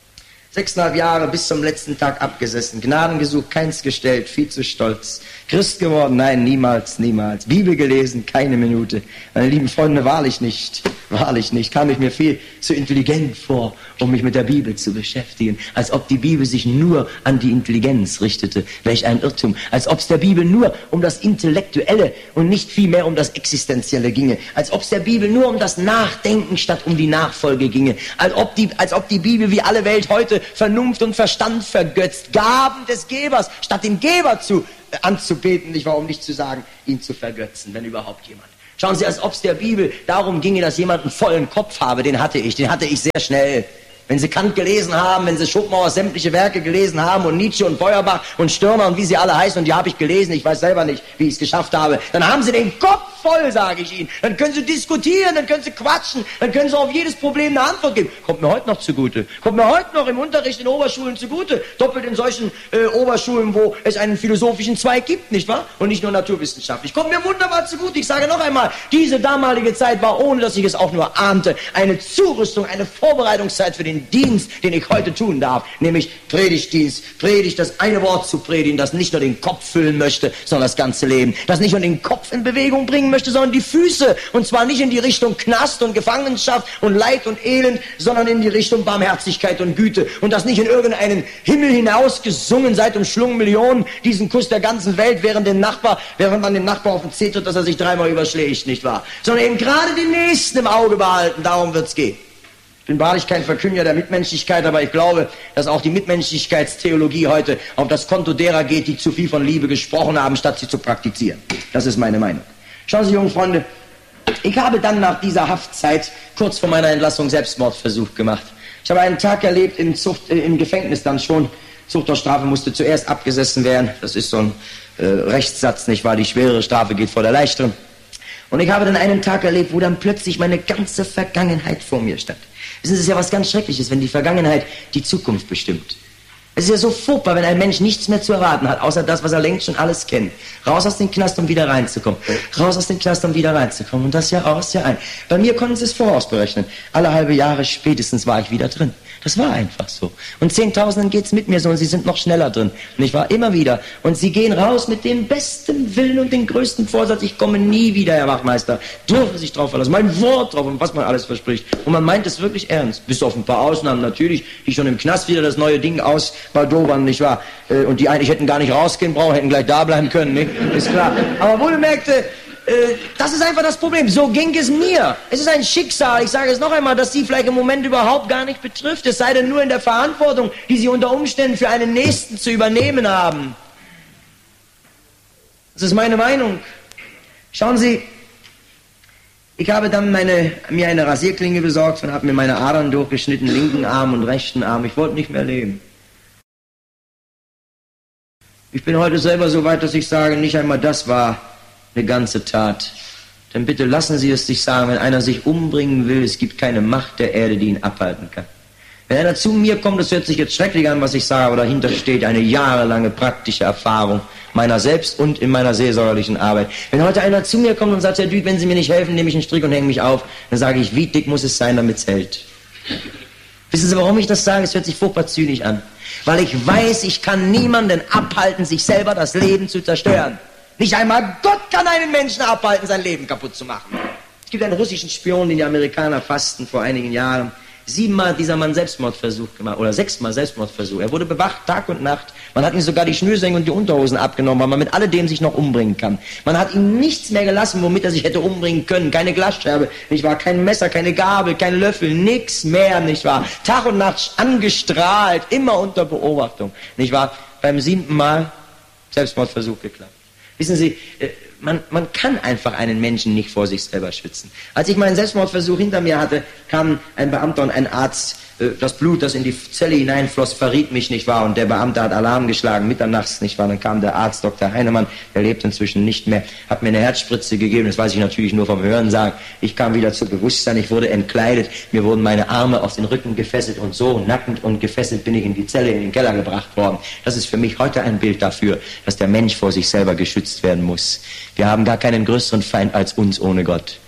6,5 Jahre bis zum letzten Tag abgesessen, Gnaden gesucht, keins gestellt, viel zu stolz. Christ geworden? Nein, niemals, niemals. Bibel gelesen? Keine Minute. Meine lieben Freunde, wahrlich nicht, kam ich mir viel zu intelligent vor, um mich mit der Bibel zu beschäftigen. Als ob die Bibel sich nur an die Intelligenz richtete. Welch ein Irrtum. Als ob es der Bibel nur um das Intellektuelle und nicht vielmehr um das Existenzielle ginge. Als ob es der Bibel nur um das Nachdenken statt um die Nachfolge ginge. Als ob die Bibel wie alle Welt heute Vernunft und Verstand vergötzt. Gaben des Gebers, statt den Geber anzubeten, nicht wahr, um nicht zu sagen, ihn zu vergötzen, wenn überhaupt jemand. Schauen Sie, als ob es der Bibel darum ginge, dass jemand einen vollen Kopf habe. Den hatte ich sehr schnell. Wenn Sie Kant gelesen haben, wenn Sie Schopenhauers sämtliche Werke gelesen haben und Nietzsche und Feuerbach und Stirner und wie sie alle heißen, und die habe ich gelesen, ich weiß selber nicht, wie ich es geschafft habe, dann haben Sie den Kopf voll, sage ich Ihnen. Dann können Sie diskutieren, dann können Sie quatschen, dann können Sie auf jedes Problem eine Antwort geben. Kommt mir heute noch zugute. Kommt mir heute noch im Unterricht in Oberschulen zugute. Doppelt in solchen Oberschulen, wo es einen philosophischen Zweig gibt, nicht wahr? Und nicht nur naturwissenschaftlich. Kommt mir wunderbar zugute. Ich sage noch einmal, diese damalige Zeit war, ohne dass ich es auch nur ahnte, eine Zurüstung, eine Vorbereitungszeit für den Dienst, den ich heute tun darf, nämlich Predigtdienst, das eine Wort zu predigen, das nicht nur den Kopf füllen möchte, sondern das ganze Leben, das nicht nur den Kopf in Bewegung bringen möchte, sondern die Füße, und zwar nicht in die Richtung Knast und Gefangenschaft und Leid und Elend, sondern in die Richtung Barmherzigkeit und Güte, und das nicht in irgendeinen Himmel hinaus gesungen, seit umschlungen Millionen, diesen Kuss der ganzen Welt, während man dem Nachbar auf den Zeh tritt, dass er sich 3-mal überschlägt, nicht wahr, sondern eben gerade den Nächsten im Auge behalten, darum wird's gehen. Ich bin wahrlich kein Verkünder der Mitmenschlichkeit, aber ich glaube, dass auch die Mitmenschlichkeitstheologie heute auf das Konto derer geht, die zu viel von Liebe gesprochen haben, statt sie zu praktizieren. Das ist meine Meinung. Schauen Sie, jungen Freunde, ich habe dann nach dieser Haftzeit kurz vor meiner Entlassung Selbstmordversuch gemacht. Ich habe einen Tag erlebt im Gefängnis dann schon. Zuchthausstrafe musste zuerst abgesessen werden. Das ist so ein Rechtssatz, nicht wahr? Die schwerere Strafe geht vor der leichteren. Und ich habe dann einen Tag erlebt, wo dann plötzlich meine ganze Vergangenheit vor mir stand. Wissen Sie, es ist ja was ganz Schreckliches, wenn die Vergangenheit die Zukunft bestimmt. Es ist ja so furchtbar, wenn ein Mensch nichts mehr zu erwarten hat, außer das, was er längst schon alles kennt. Raus aus dem Knast, um wieder reinzukommen. Raus aus dem Knast, um wieder reinzukommen. Und das Jahr aus, Jahr ein. Bei mir konnten Sie es vorausberechnen. Alle halbe Jahre spätestens war ich wieder drin. Das war einfach so. Und Zehntausenden geht's mit mir so, und sie sind noch schneller drin. Und ich war immer wieder. Und sie gehen raus mit dem besten Willen und dem größten Vorsatz: ich komme nie wieder, Herr Wachtmeister. Dürfen sich drauf verlassen. Mein Wort drauf, und was man alles verspricht. Und man meint es wirklich ernst. Bis auf ein paar Ausnahmen natürlich, die schon im Knast wieder das neue Ding ausbaldowern, nicht wahr? Und die eigentlich hätten gar nicht rausgehen brauchen, hätten gleich da bleiben können, nicht? Ist klar. Aber wohlgemerkt, das ist einfach das Problem. So ging es mir. Es ist ein Schicksal, ich sage es noch einmal, das Sie vielleicht im Moment überhaupt gar nicht betrifft. Es sei denn nur in der Verantwortung, die Sie unter Umständen für einen Nächsten zu übernehmen haben. Das ist meine Meinung. Schauen Sie, ich habe dann mir eine Rasierklinge besorgt und habe mir meine Adern durchgeschnitten, linken Arm und rechten Arm. Ich wollte nicht mehr leben. Ich bin heute selber so weit, dass ich sage, nicht einmal das war eine ganze Tat. Denn bitte lassen Sie es sich sagen, wenn einer sich umbringen will, es gibt keine Macht der Erde, die ihn abhalten kann. Wenn einer zu mir kommt, das hört sich jetzt schrecklich an, was ich sage, aber dahinter steht eine jahrelange praktische Erfahrung meiner selbst und in meiner seelsorgerlichen Arbeit. Wenn heute einer zu mir kommt und sagt, Herr Düth, wenn Sie mir nicht helfen, nehme ich einen Strick und hänge mich auf, dann sage ich, wie dick muss es sein, damit es hält? Wissen Sie, warum ich das sage? Es hört sich furchtbar zynisch an. Weil ich weiß, ich kann niemanden abhalten, sich selber das Leben zu zerstören. Nicht einmal Gott kann einen Menschen abhalten, sein Leben kaputt zu machen. Es gibt einen russischen Spion, den die Amerikaner fassten vor einigen Jahren. 7-mal hat dieser Mann Selbstmordversuch gemacht, oder 6-mal Selbstmordversuch. Er wurde bewacht, Tag und Nacht. Man hat ihm sogar die Schnürsenkel und die Unterhosen abgenommen, weil man mit alledem sich noch umbringen kann. Man hat ihm nichts mehr gelassen, womit er sich hätte umbringen können. Keine Glasscherbe, nicht wahr? Kein Messer, keine Gabel, kein Löffel, nichts mehr, nicht wahr? Tag und Nacht angestrahlt, immer unter Beobachtung, nicht wahr? Beim 7. Mal Selbstmordversuch geklappt. Wissen Sie, man kann einfach einen Menschen nicht vor sich selber schützen. Als ich meinen Selbstmordversuch hinter mir hatte, kamen ein Beamter und ein Arzt. Das Blut, das in die Zelle hineinfloss, verriet mich, nicht wahr? Und der Beamte hat Alarm geschlagen, mitternachts, nicht wahr? Dann kam der Arzt, Dr. Heinemann, der lebt inzwischen nicht mehr, hat mir eine Herzspritze gegeben, das weiß ich natürlich nur vom Hörensagen. Ich kam wieder zu Bewusstsein, ich wurde entkleidet, mir wurden meine Arme auf den Rücken gefesselt und so, nackend und gefesselt bin ich in die Zelle, in den Keller gebracht worden. Das ist für mich heute ein Bild dafür, dass der Mensch vor sich selber geschützt werden muss. Wir haben gar keinen größeren Feind als uns ohne Gott.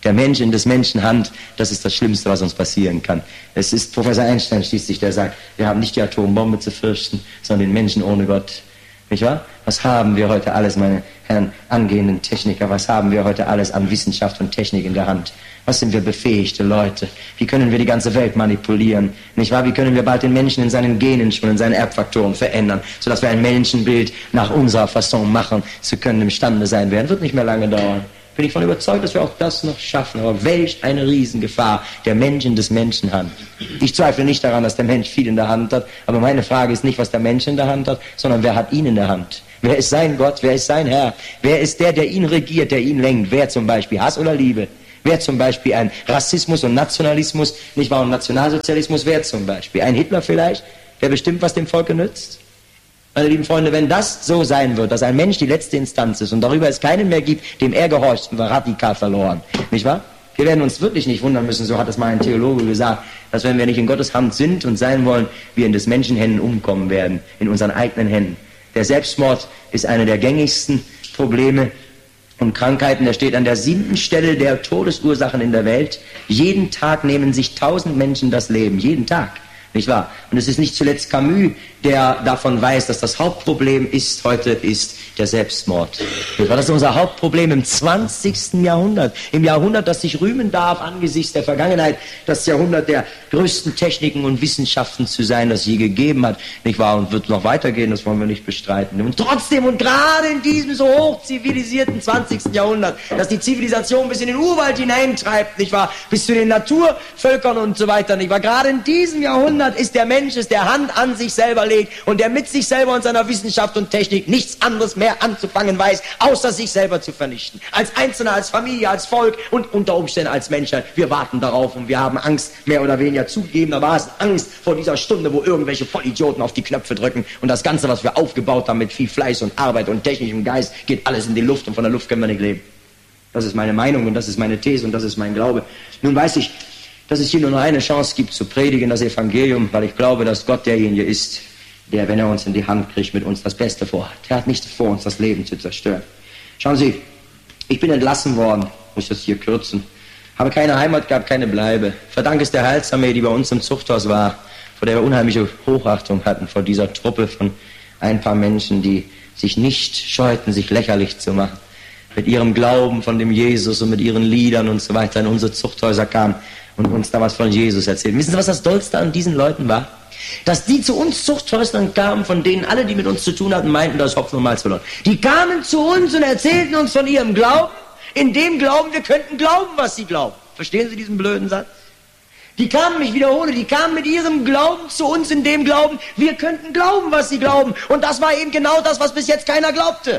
Der Mensch in des Menschen Hand, das ist das Schlimmste, was uns passieren kann. Es ist Professor Einstein schließlich, der sagt, wir haben nicht die Atombombe zu fürchten, sondern den Menschen ohne Gott. Nicht wahr? Was haben wir heute alles, meine Herren angehenden Techniker, was haben wir heute alles an Wissenschaft und Technik in der Hand? Was sind wir befähigte Leute? Wie können wir die ganze Welt manipulieren? Nicht wahr? Wie können wir bald den Menschen in seinen Genen schon, in seinen Erbfaktoren verändern, sodass wir ein Menschenbild nach unserer Fasson machen zu können, imstande sein werden? Wird nicht mehr lange dauern. Bin ich von überzeugt, dass wir auch das noch schaffen. Aber welch eine Riesengefahr, der Mensch in des Menschen Hand. Ich zweifle nicht daran, dass der Mensch viel in der Hand hat, aber meine Frage ist nicht, was der Mensch in der Hand hat, sondern wer hat ihn in der Hand? Wer ist sein Gott? Wer ist sein Herr? Wer ist der ihn regiert, der ihn lenkt? Wer zum Beispiel Hass oder Liebe? Wer zum Beispiel ein Rassismus und Nationalismus, nicht wahr, und Nationalsozialismus? Wer zum Beispiel? Ein Hitler vielleicht, der bestimmt, was dem Volke nützt? Meine lieben Freunde, wenn das so sein wird, dass ein Mensch die letzte Instanz ist und darüber es keinen mehr gibt, dem er gehorcht, sind wir radikal verloren. Nicht wahr? Wir werden uns wirklich nicht wundern müssen, so hat es mal ein Theologe gesagt, dass wenn wir nicht in Gottes Hand sind und sein wollen, wir in des Menschen Händen umkommen werden, in unseren eigenen Händen. Der Selbstmord ist eine der gängigsten Probleme und Krankheiten. Der steht an der 7. Stelle der Todesursachen in der Welt. Jeden Tag nehmen sich 1000 Menschen das Leben. Jeden Tag. Nicht wahr? Und es ist nicht zuletzt Camus, der davon weiß, dass das Hauptproblem heute ist der Selbstmord. Das ist unser Hauptproblem im 20. Jahrhundert. Im Jahrhundert, das sich rühmen darf angesichts der Vergangenheit, das Jahrhundert der größten Techniken und Wissenschaften zu sein, das je gegeben hat. Nicht wahr? Und wird noch weitergehen, das wollen wir nicht bestreiten. Und trotzdem, und gerade in diesem so hochzivilisierten 20. Jahrhundert, das die Zivilisation bis in den Urwald hineintreibt, nicht wahr? Bis zu den Naturvölkern und so weiter, nicht wahr? Gerade in diesem Jahrhundert ist der Mensch, der Hand an sich selber legt und der mit sich selber und seiner Wissenschaft und Technik nichts anderes mehr anzufangen weiß, außer sich selber zu vernichten. Als Einzelner, als Familie, als Volk und unter Umständen als Menschheit. Wir warten darauf und wir haben Angst, mehr oder weniger zugegebenermaßen Angst vor dieser Stunde, wo irgendwelche Vollidioten auf die Knöpfe drücken und das Ganze, was wir aufgebaut haben mit viel Fleiß und Arbeit und technischem Geist, geht alles in die Luft und von der Luft können wir nicht leben. Das ist meine Meinung und das ist meine These und das ist mein Glaube. Nun weiß ich, dass es hier nur noch eine Chance gibt, zu predigen, das Evangelium, weil ich glaube, dass Gott derjenige ist, der, wenn er uns in die Hand kriegt, mit uns das Beste vorhat. Er hat nicht vor, uns das Leben zu zerstören. Schauen Sie, ich bin entlassen worden, muss das hier kürzen, habe keine Heimat gehabt, keine Bleibe. Verdank es der Heilsarmee, die bei uns im Zuchthaus war, vor der wir unheimliche Hochachtung hatten, vor dieser Truppe von ein paar Menschen, die sich nicht scheuten, sich lächerlich zu machen. Mit ihrem Glauben von dem Jesus und mit ihren Liedern und so weiter in unsere Zuchthäuser kamen und uns damals von Jesus erzählten. Wissen Sie, was das Dollste an diesen Leuten war? Dass die zu uns Zuchthäuslern kamen, von denen alle, die mit uns zu tun hatten, meinten, das ist Hopfen und Malz verloren. Die kamen zu uns und erzählten uns von ihrem Glauben, in dem Glauben, wir könnten glauben, was sie glauben. Verstehen Sie diesen blöden Satz? Die kamen, ich wiederhole, die kamen mit ihrem Glauben zu uns, in dem Glauben, wir könnten glauben, was sie glauben. Und das war eben genau das, was bis jetzt keiner glaubte.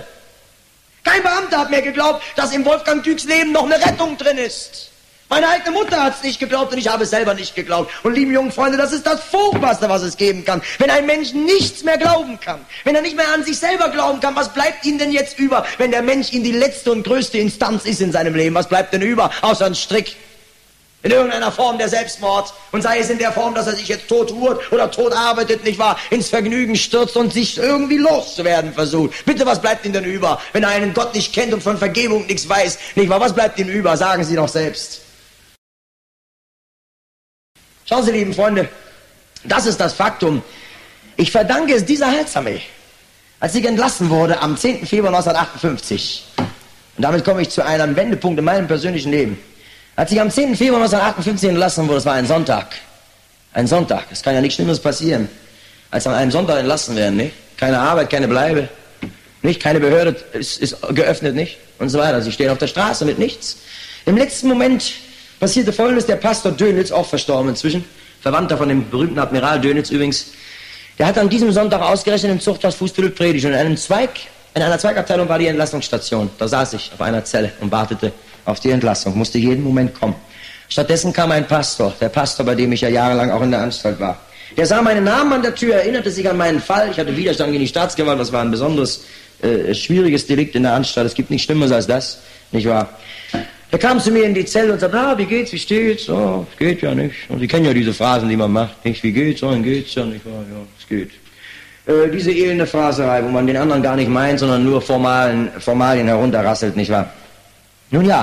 Kein Beamter hat mehr geglaubt, dass im Wolfgang Düks Leben noch eine Rettung drin ist. Meine eigene Mutter hat es nicht geglaubt und ich habe es selber nicht geglaubt. Und lieben jungen Freunde, das ist das Furchtbarste, was es geben kann. Wenn ein Mensch nichts mehr glauben kann, wenn er nicht mehr an sich selber glauben kann, was bleibt ihm denn jetzt über, wenn der Mensch in die letzte und größte Instanz ist in seinem Leben? Was bleibt denn über, außer ein Strick? In irgendeiner Form der Selbstmord. Und sei es in der Form, dass er sich jetzt tot ruht oder tot arbeitet, nicht wahr, ins Vergnügen stürzt und sich irgendwie loszuwerden versucht. Bitte, was bleibt ihm denn über, wenn er einen Gott nicht kennt und von Vergebung nichts weiß? Nicht wahr, was bleibt ihm über? Sagen Sie doch selbst. Schauen Sie, lieben Freunde, das ist das Faktum. Ich verdanke es dieser Heilsarmee, als ich entlassen wurde am 10. Februar 1958. Und damit komme ich zu einem Wendepunkt in meinem persönlichen Leben. Als ich am 10. Februar 1958 entlassen wurde, das war ein Sonntag. Ein Sonntag, es kann ja nichts Schlimmeres passieren, als an einem Sonntag entlassen werden, nicht? Keine Arbeit, keine Bleibe, nicht? Keine Behörde ist geöffnet, nicht? Und so weiter. Sie stehen auf der Straße mit nichts. Im letzten Moment passierte Folgendes: Der Pastor Dönitz, auch verstorben inzwischen, Verwandter von dem berühmten Admiral Dönitz übrigens, der hat an diesem Sonntag ausgerechnet im Zuchthaus Fußbüttel predigt. Und in einer Zweigabteilung war die Entlassungsstation. Da saß ich auf einer Zelle und wartete auf die Entlassung, musste jeden Moment kommen. Stattdessen kam ein Pastor, der Pastor, bei dem ich ja jahrelang auch in der Anstalt war. Der sah meinen Namen an der Tür, erinnerte sich an meinen Fall. Ich hatte Widerstand gegen die Staatsgewalt, das war ein besonderes, schwieriges Delikt in der Anstalt. Es gibt nichts Schlimmeres als das, nicht wahr? Er kam zu mir in die Zelle und sagte, wie geht's, wie steht's? Oh, es geht ja nicht. Und Sie kennen ja diese Phrasen, die man macht, nicht? Wie geht's? Oh, dann geht's ja nicht. Ja, es geht. Diese elende Phraserei, wo man den anderen gar nicht meint, sondern nur Formalien herunterrasselt, nicht wahr? Nun ja,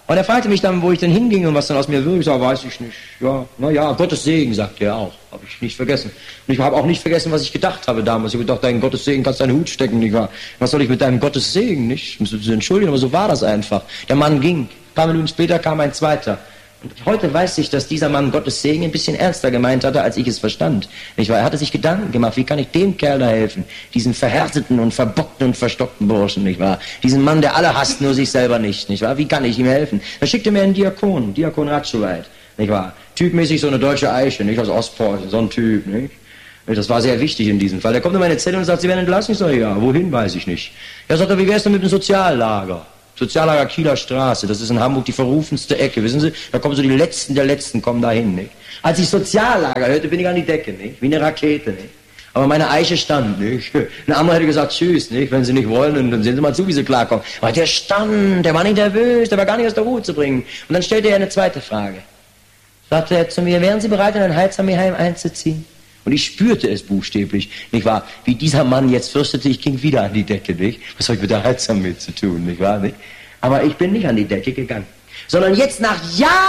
Und er fragte mich dann, wo ich denn hinging und was dann aus mir würde. Ich sage, weiß ich nicht. Ja, naja, Gottes Segen, sagte er auch. Habe ich nicht vergessen. Und ich habe auch nicht vergessen, was ich gedacht habe damals. Ich habe gedacht, dein Gottes Segen kannst du deinen Hut stecken, nicht wahr? Was soll ich mit deinem Gottes Segen, nicht? Ich muss mich entschuldigen, aber so war das einfach. Der Mann ging. Ein paar Minuten später kam ein zweiter. Und heute weiß ich, dass dieser Mann Gottes Segen ein bisschen ernster gemeint hatte, als ich es verstand. Nicht wahr? Er hatte sich Gedanken gemacht, wie kann ich dem Kerl da helfen? Diesen verhärteten und verbockten und verstockten Burschen, nicht wahr? Diesen Mann, der alle hasst, nur sich selber nicht wahr? Wie kann ich ihm helfen? Da schickte mir einen Diakon Ratschoweit, nicht wahr? Typmäßig so eine deutsche Eiche, nicht aus Ostpreußen, so ein Typ, nicht? Das war sehr wichtig in diesem Fall. Der kommt in meine Zelle und sagt, Sie werden entlassen. Ich sage, ja, wohin, weiß ich nicht. Er sagt, wie wär's denn mit dem Soziallager? Soziallager Kieler Straße, das ist in Hamburg die verrufenste Ecke, wissen Sie? Da kommen so die Letzten der Letzten, kommen da hin, nicht? Als ich Soziallager hörte, bin ich an die Decke, nicht? Wie eine Rakete, nicht? Aber meine Eiche stand, nicht? Ein anderer hätte gesagt, tschüss, nicht? Wenn Sie nicht wollen, dann sehen Sie mal zu, wie Sie klarkommen. Aber der stand, der war nicht nervös, der war gar nicht aus der Ruhe zu bringen. Und dann stellte er eine zweite Frage. Sagte er zu mir, wären Sie bereit, in ein Heilsarmeeheim einzuziehen? Und ich spürte es buchstäblich, nicht wahr? Wie dieser Mann jetzt fürchtete, ich ging wieder an die Decke, nicht? Was habe ich mit der Heilsarmee zu tun, nicht wahr? Nicht? Aber ich bin nicht an die Decke gegangen. Sondern jetzt nach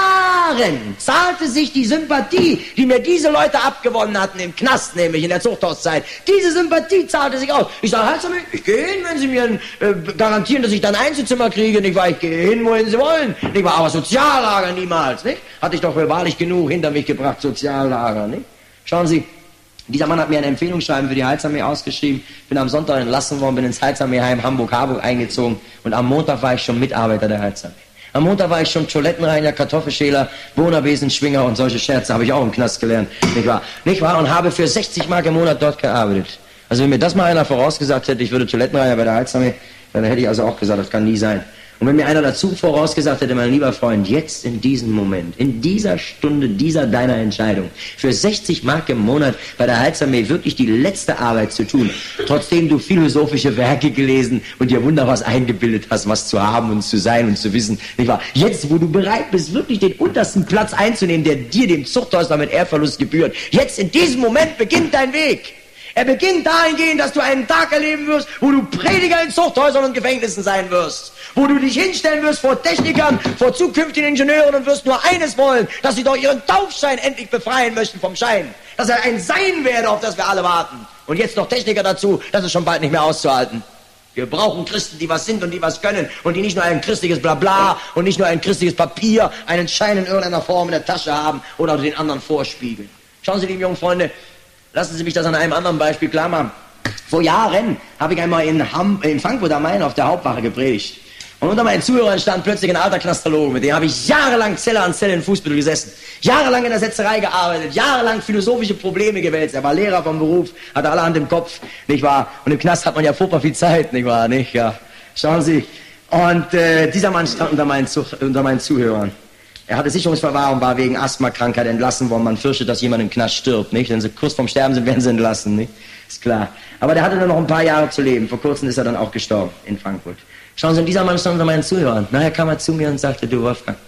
Jahren zahlte sich die Sympathie, die mir diese Leute abgewonnen hatten, im Knast nämlich, in der Zuchthauszeit, diese Sympathie zahlte sich aus. Ich sage, Heilsarmee, ich gehe hin, wenn Sie mir garantieren, dass ich dann ein Einzelzimmer kriege, nicht wahr? Ich gehe hin, wohin Sie wollen, nicht wahr? Aber Soziallager niemals, nicht? Hatte ich doch wahrlich genug hinter mich gebracht, Soziallager, nicht? Schauen Sie, dieser Mann hat mir ein Empfehlungsschreiben für die Heilsarmee ausgeschrieben, bin am Sonntag entlassen worden, bin ins Heilsarmeeheim Hamburg-Harburg eingezogen und am Montag war ich schon Mitarbeiter der Heilsarmee. Am Montag war ich schon Toilettenreiniger, Kartoffelschäler, Wohnerbesenschwinger und solche Scherze habe ich auch im Knast gelernt, nicht wahr? Nicht wahr? Und habe für 60 Mark im Monat dort gearbeitet. Also wenn mir das mal einer vorausgesagt hätte, ich würde Toilettenreiniger bei der Heilsarmee, dann hätte ich also auch gesagt, das kann nie sein. Und wenn mir einer dazu vorausgesagt hätte, mein lieber Freund, jetzt in diesem Moment, in dieser Stunde dieser deiner Entscheidung, für 60 Mark im Monat bei der Heilsarmee wirklich die letzte Arbeit zu tun, trotzdem du philosophische Werke gelesen und dir wunderbar was eingebildet hast, was zu haben und zu sein und zu wissen, nicht wahr? Jetzt, wo du bereit bist, wirklich den untersten Platz einzunehmen, der dir, dem Zuchthäusler, mit Ehrverlust gebührt, jetzt in diesem Moment beginnt dein Weg. Er beginnt dahingehend, dass du einen Tag erleben wirst, wo du Prediger in Zuchthäusern und Gefängnissen sein wirst. Wo du dich hinstellen wirst vor Technikern, vor zukünftigen Ingenieuren und wirst nur eines wollen, dass sie doch ihren Taufschein endlich befreien möchten vom Schein. Dass er ein Sein werde, auf das wir alle warten. Und jetzt noch Techniker dazu, das ist schon bald nicht mehr auszuhalten. Wir brauchen Christen, die was sind und die was können und die nicht nur ein christliches Blabla und nicht nur ein christliches Papier, einen Schein in irgendeiner Form in der Tasche haben oder den anderen vorspiegeln. Schauen Sie, liebe jungen Freunde, lassen Sie mich das an einem anderen Beispiel klar machen. Vor Jahren habe ich einmal in Frankfurt am Main auf der Hauptwache gepredigt. Und unter meinen Zuhörern stand plötzlich ein alter Knastologe, mit dem habe ich jahrelang Zelle an Zelle in Fußbüttel gesessen, jahrelang in der Setzerei gearbeitet, jahrelang philosophische Probleme gewälzt. Er war Lehrer vom Beruf, hatte allerhand im Kopf, nicht wahr? Und im Knast hat man ja furchtbar viel Zeit, nicht wahr? Nicht? Ja. Schauen Sie. Und dieser Mann stand unter meinen Zuhörern. Er hatte Sicherungsverwahrung, war wegen Asthmakrankheit entlassen worden. Man fürchtet, dass jemand im Knast stirbt, nicht? Wenn sie kurz vorm Sterben sind, werden sie entlassen, nicht? Ist klar. Aber der hatte nur noch ein paar Jahre zu leben. Vor kurzem ist er dann auch gestorben in Frankfurt. Schauen Sie, und dieser Mann stand unter meinen Zuhörern. Nachher kam er zu mir und sagte, du Wolfgang,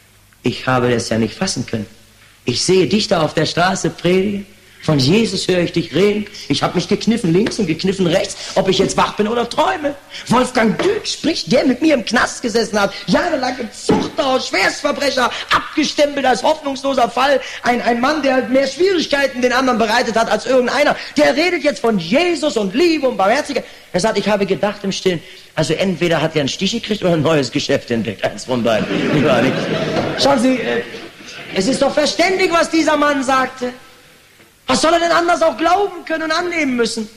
ich habe das ja nicht fassen können. Ich sehe dich da auf der Straße predigen. Von Jesus höre ich dich reden. Ich habe mich gekniffen links und gekniffen rechts, ob ich jetzt wach bin oder träume. Wolfgang Dück spricht, der mit mir im Knast gesessen hat, jahrelang im Zuchthaus, Schwerstverbrecher, abgestempelt als hoffnungsloser Fall. Ein Mann, der mehr Schwierigkeiten den anderen bereitet hat als irgendeiner. Der redet jetzt von Jesus und Liebe und Barmherzigkeit. Er sagt, ich habe gedacht im Stillen, also entweder hat er einen Stich gekriegt oder ein neues Geschäft entdeckt. Eins von beiden. Schauen Sie, es ist doch verständig, was dieser Mann sagte. Was soll er denn anders auch glauben können und annehmen müssen?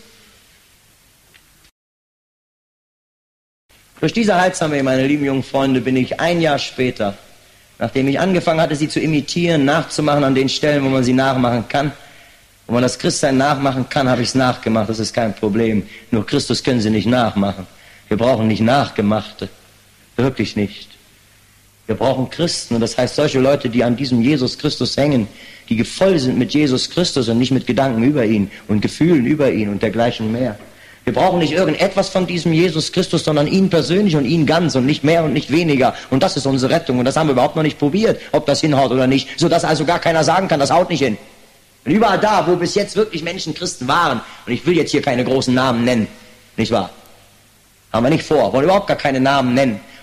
Durch diese Heilsarmee, meine lieben jungen Freunde, bin ich ein Jahr später, nachdem ich angefangen hatte, sie zu imitieren, nachzumachen an den Stellen, wo man sie nachmachen kann, wo man das Christsein nachmachen kann, habe ich es nachgemacht, das ist kein Problem. Nur Christus können sie nicht nachmachen. Wir brauchen nicht Nachgemachte, wirklich nicht. Wir brauchen Christen, und das heißt solche Leute, die an diesem Jesus Christus hängen, die voll sind mit Jesus Christus und nicht mit Gedanken über ihn und Gefühlen über ihn und dergleichen mehr. Wir brauchen nicht irgendetwas von diesem Jesus Christus, sondern ihn persönlich und ihn ganz und nicht mehr und nicht weniger. Und das ist unsere Rettung. Und das haben wir überhaupt noch nicht probiert, ob das hinhaut oder nicht, sodass also gar keiner sagen kann, das haut nicht hin. Und überall da, wo bis jetzt wirklich Menschen Christen waren, und ich will jetzt hier keine großen Namen nennen, nicht wahr? Haben wir nicht vor, wollen überhaupt gar keine Namen nennen,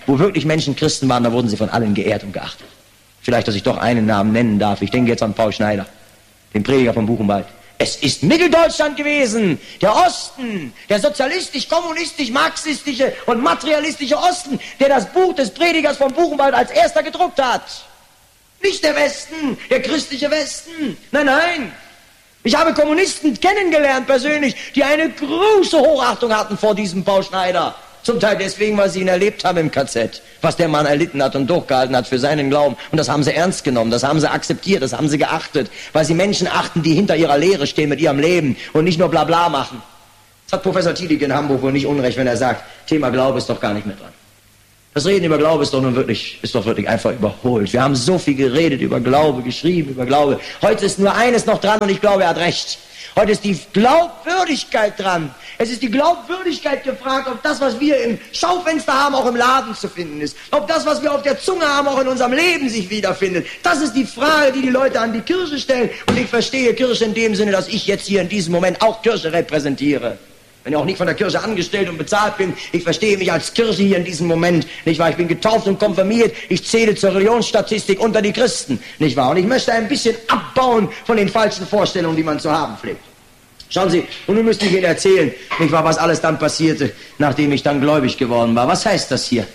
wo wirklich Menschen Christen waren, da wurden sie von allen geehrt und geachtet. Vielleicht, dass ich doch einen Namen nennen darf. Ich denke jetzt an Paul Schneider, den Prediger von Buchenwald. Es ist Mitteldeutschland gewesen, der Osten, der sozialistisch, kommunistisch, marxistische und materialistische Osten, der das Buch des Predigers von Buchenwald als erster gedruckt hat. Nicht der Westen, der christliche Westen. Nein, nein. Ich habe Kommunisten kennengelernt persönlich, die eine große Hochachtung hatten vor diesem Paul Schneider. Zum Teil deswegen, weil sie ihn erlebt haben im KZ. Was der Mann erlitten hat und durchgehalten hat für seinen Glauben. Und das haben sie ernst genommen, das haben sie akzeptiert, das haben sie geachtet. Weil sie Menschen achten, die hinter ihrer Lehre stehen mit ihrem Leben und nicht nur Blabla machen. Das hat Professor Tielik in Hamburg wohl nicht unrecht, wenn er sagt, Thema Glaube ist doch gar nicht mehr dran. Das Reden über Glaube ist doch wirklich einfach überholt. Wir haben so viel geredet über Glaube, geschrieben über Glaube. Heute ist nur eines noch dran und ich glaube, er hat recht. Heute ist die Glaubwürdigkeit dran. Es ist die Glaubwürdigkeit gefragt, ob das, was wir im Schaufenster haben, auch im Laden zu finden ist. Ob das, was wir auf der Zunge haben, auch in unserem Leben sich wiederfindet. Das ist die Frage, die die Leute an die Kirche stellen. Und ich verstehe Kirche in dem Sinne, dass ich jetzt hier in diesem Moment auch Kirche repräsentiere. Wenn ich auch nicht von der Kirche angestellt und bezahlt bin, ich verstehe mich als Kirche hier in diesem Moment, nicht wahr? Ich bin getauft und konfirmiert, ich zähle zur Religionsstatistik unter die Christen, nicht wahr? Und ich möchte ein bisschen abbauen von den falschen Vorstellungen, die man zu haben pflegt. Schauen Sie, und nun müsste ich Ihnen erzählen, nicht wahr, was alles dann passierte, nachdem ich dann gläubig geworden war. Was heißt das hier?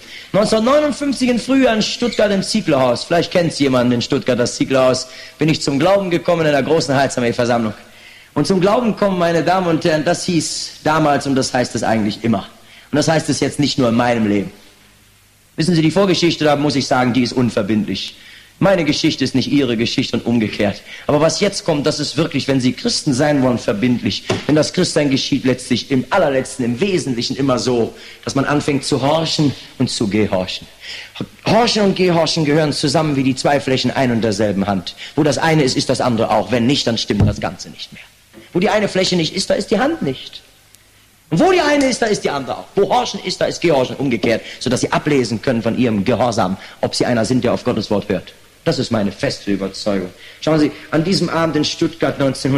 1959 im Frühjahr in Stuttgart im Zieglerhaus, vielleicht kennt es jemand in Stuttgart, das Zieglerhaus, bin ich zum Glauben gekommen in einer großen Heilsarmee-Versammlung. Und zum Glauben kommen, meine Damen und Herren, das hieß damals und das heißt es eigentlich immer. Und das heißt es jetzt nicht nur in meinem Leben. Wissen Sie, die Vorgeschichte, da muss ich sagen, die ist unverbindlich. Meine Geschichte ist nicht Ihre Geschichte und umgekehrt. Aber was jetzt kommt, das ist wirklich, wenn Sie Christen sein wollen, verbindlich. Denn das Christsein geschieht letztlich im allerletzten, im Wesentlichen immer so, dass man anfängt zu horchen und zu gehorchen. Horchen und Gehorchen gehören zusammen wie die zwei Flächen ein und derselben Hand. Wo das eine ist, ist das andere auch. Wenn nicht, dann stimmt das Ganze nicht mehr. Wo die eine Fläche nicht ist, da ist die Hand nicht. Und wo die eine ist, da ist die andere auch. Wo Horchen ist, da ist Gehorchen umgekehrt, sodass Sie ablesen können von Ihrem Gehorsam, ob Sie einer sind, der auf Gottes Wort hört. Das ist meine feste Überzeugung. Schauen Sie, an diesem Abend in Stuttgart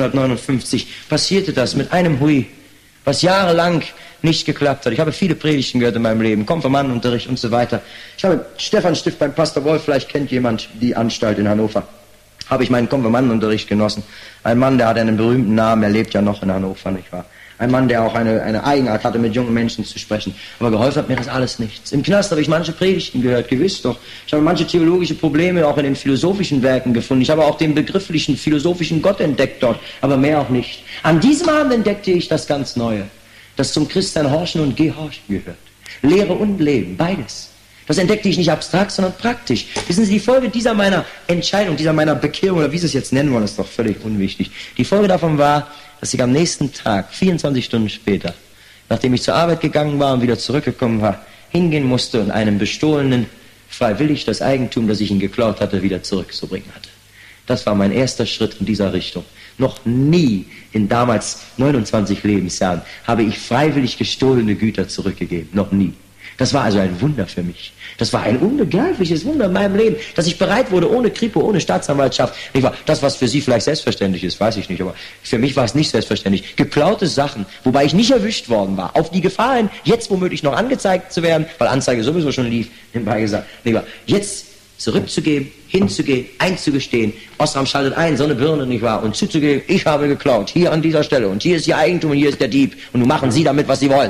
1959 passierte das mit einem Hui, was jahrelang nicht geklappt hat. Ich habe viele Predigten gehört in meinem Leben, Konfirmandenunterricht und so weiter. Ich habe Stephanstift beim Pastor Wolf, vielleicht kennt jemand die Anstalt in Hannover. Habe ich meinen Konfirmandenunterricht genossen. Ein Mann, der hat einen berühmten Namen, er lebt ja noch in Hannover, nicht wahr? Ein Mann, der auch eine Eigenart hatte, mit jungen Menschen zu sprechen. Aber geholfen hat mir das alles nichts. Im Knast habe ich manche Predigten gehört, gewiss doch. Ich habe manche theologische Probleme auch in den philosophischen Werken gefunden. Ich habe auch den begrifflichen, philosophischen Gott entdeckt dort, aber mehr auch nicht. An diesem Abend entdeckte ich das ganz Neue, das zum Christsein Horchen und Gehorchen gehört. Lehre und Leben, beides. Das entdeckte ich nicht abstrakt, sondern praktisch. Wissen Sie, die Folge dieser meiner Entscheidung, dieser meiner Bekehrung, oder wie Sie es jetzt nennen wollen, ist doch völlig unwichtig. Die Folge davon war, dass ich am nächsten Tag, 24 Stunden später, nachdem ich zur Arbeit gegangen war und wieder zurückgekommen war, hingehen musste und einem Bestohlenen freiwillig das Eigentum, das ich ihm geklaut hatte, wieder zurückzubringen hatte. Das war mein erster Schritt in dieser Richtung. Noch nie in damals 29 Lebensjahren habe ich freiwillig gestohlene Güter zurückgegeben. Noch nie. Das war also ein Wunder für mich. Das war ein unbegreifliches Wunder in meinem Leben, dass ich bereit wurde, ohne Kripo, ohne Staatsanwaltschaft. Das, was für Sie vielleicht selbstverständlich ist, weiß ich nicht, aber für mich war es nicht selbstverständlich. Geklaute Sachen, wobei ich nicht erwischt worden war, auf die Gefahr hin, jetzt womöglich noch angezeigt zu werden, weil Anzeige sowieso schon lief, nebenbei gesagt, jetzt zurückzugeben, hinzugehen, einzugestehen, Osram schaltet ein, so eine Birne, nicht wahr, und zuzugeben, ich habe geklaut, hier an dieser Stelle, und hier ist Ihr Eigentum und hier ist der Dieb, und nun machen Sie damit, was Sie wollen.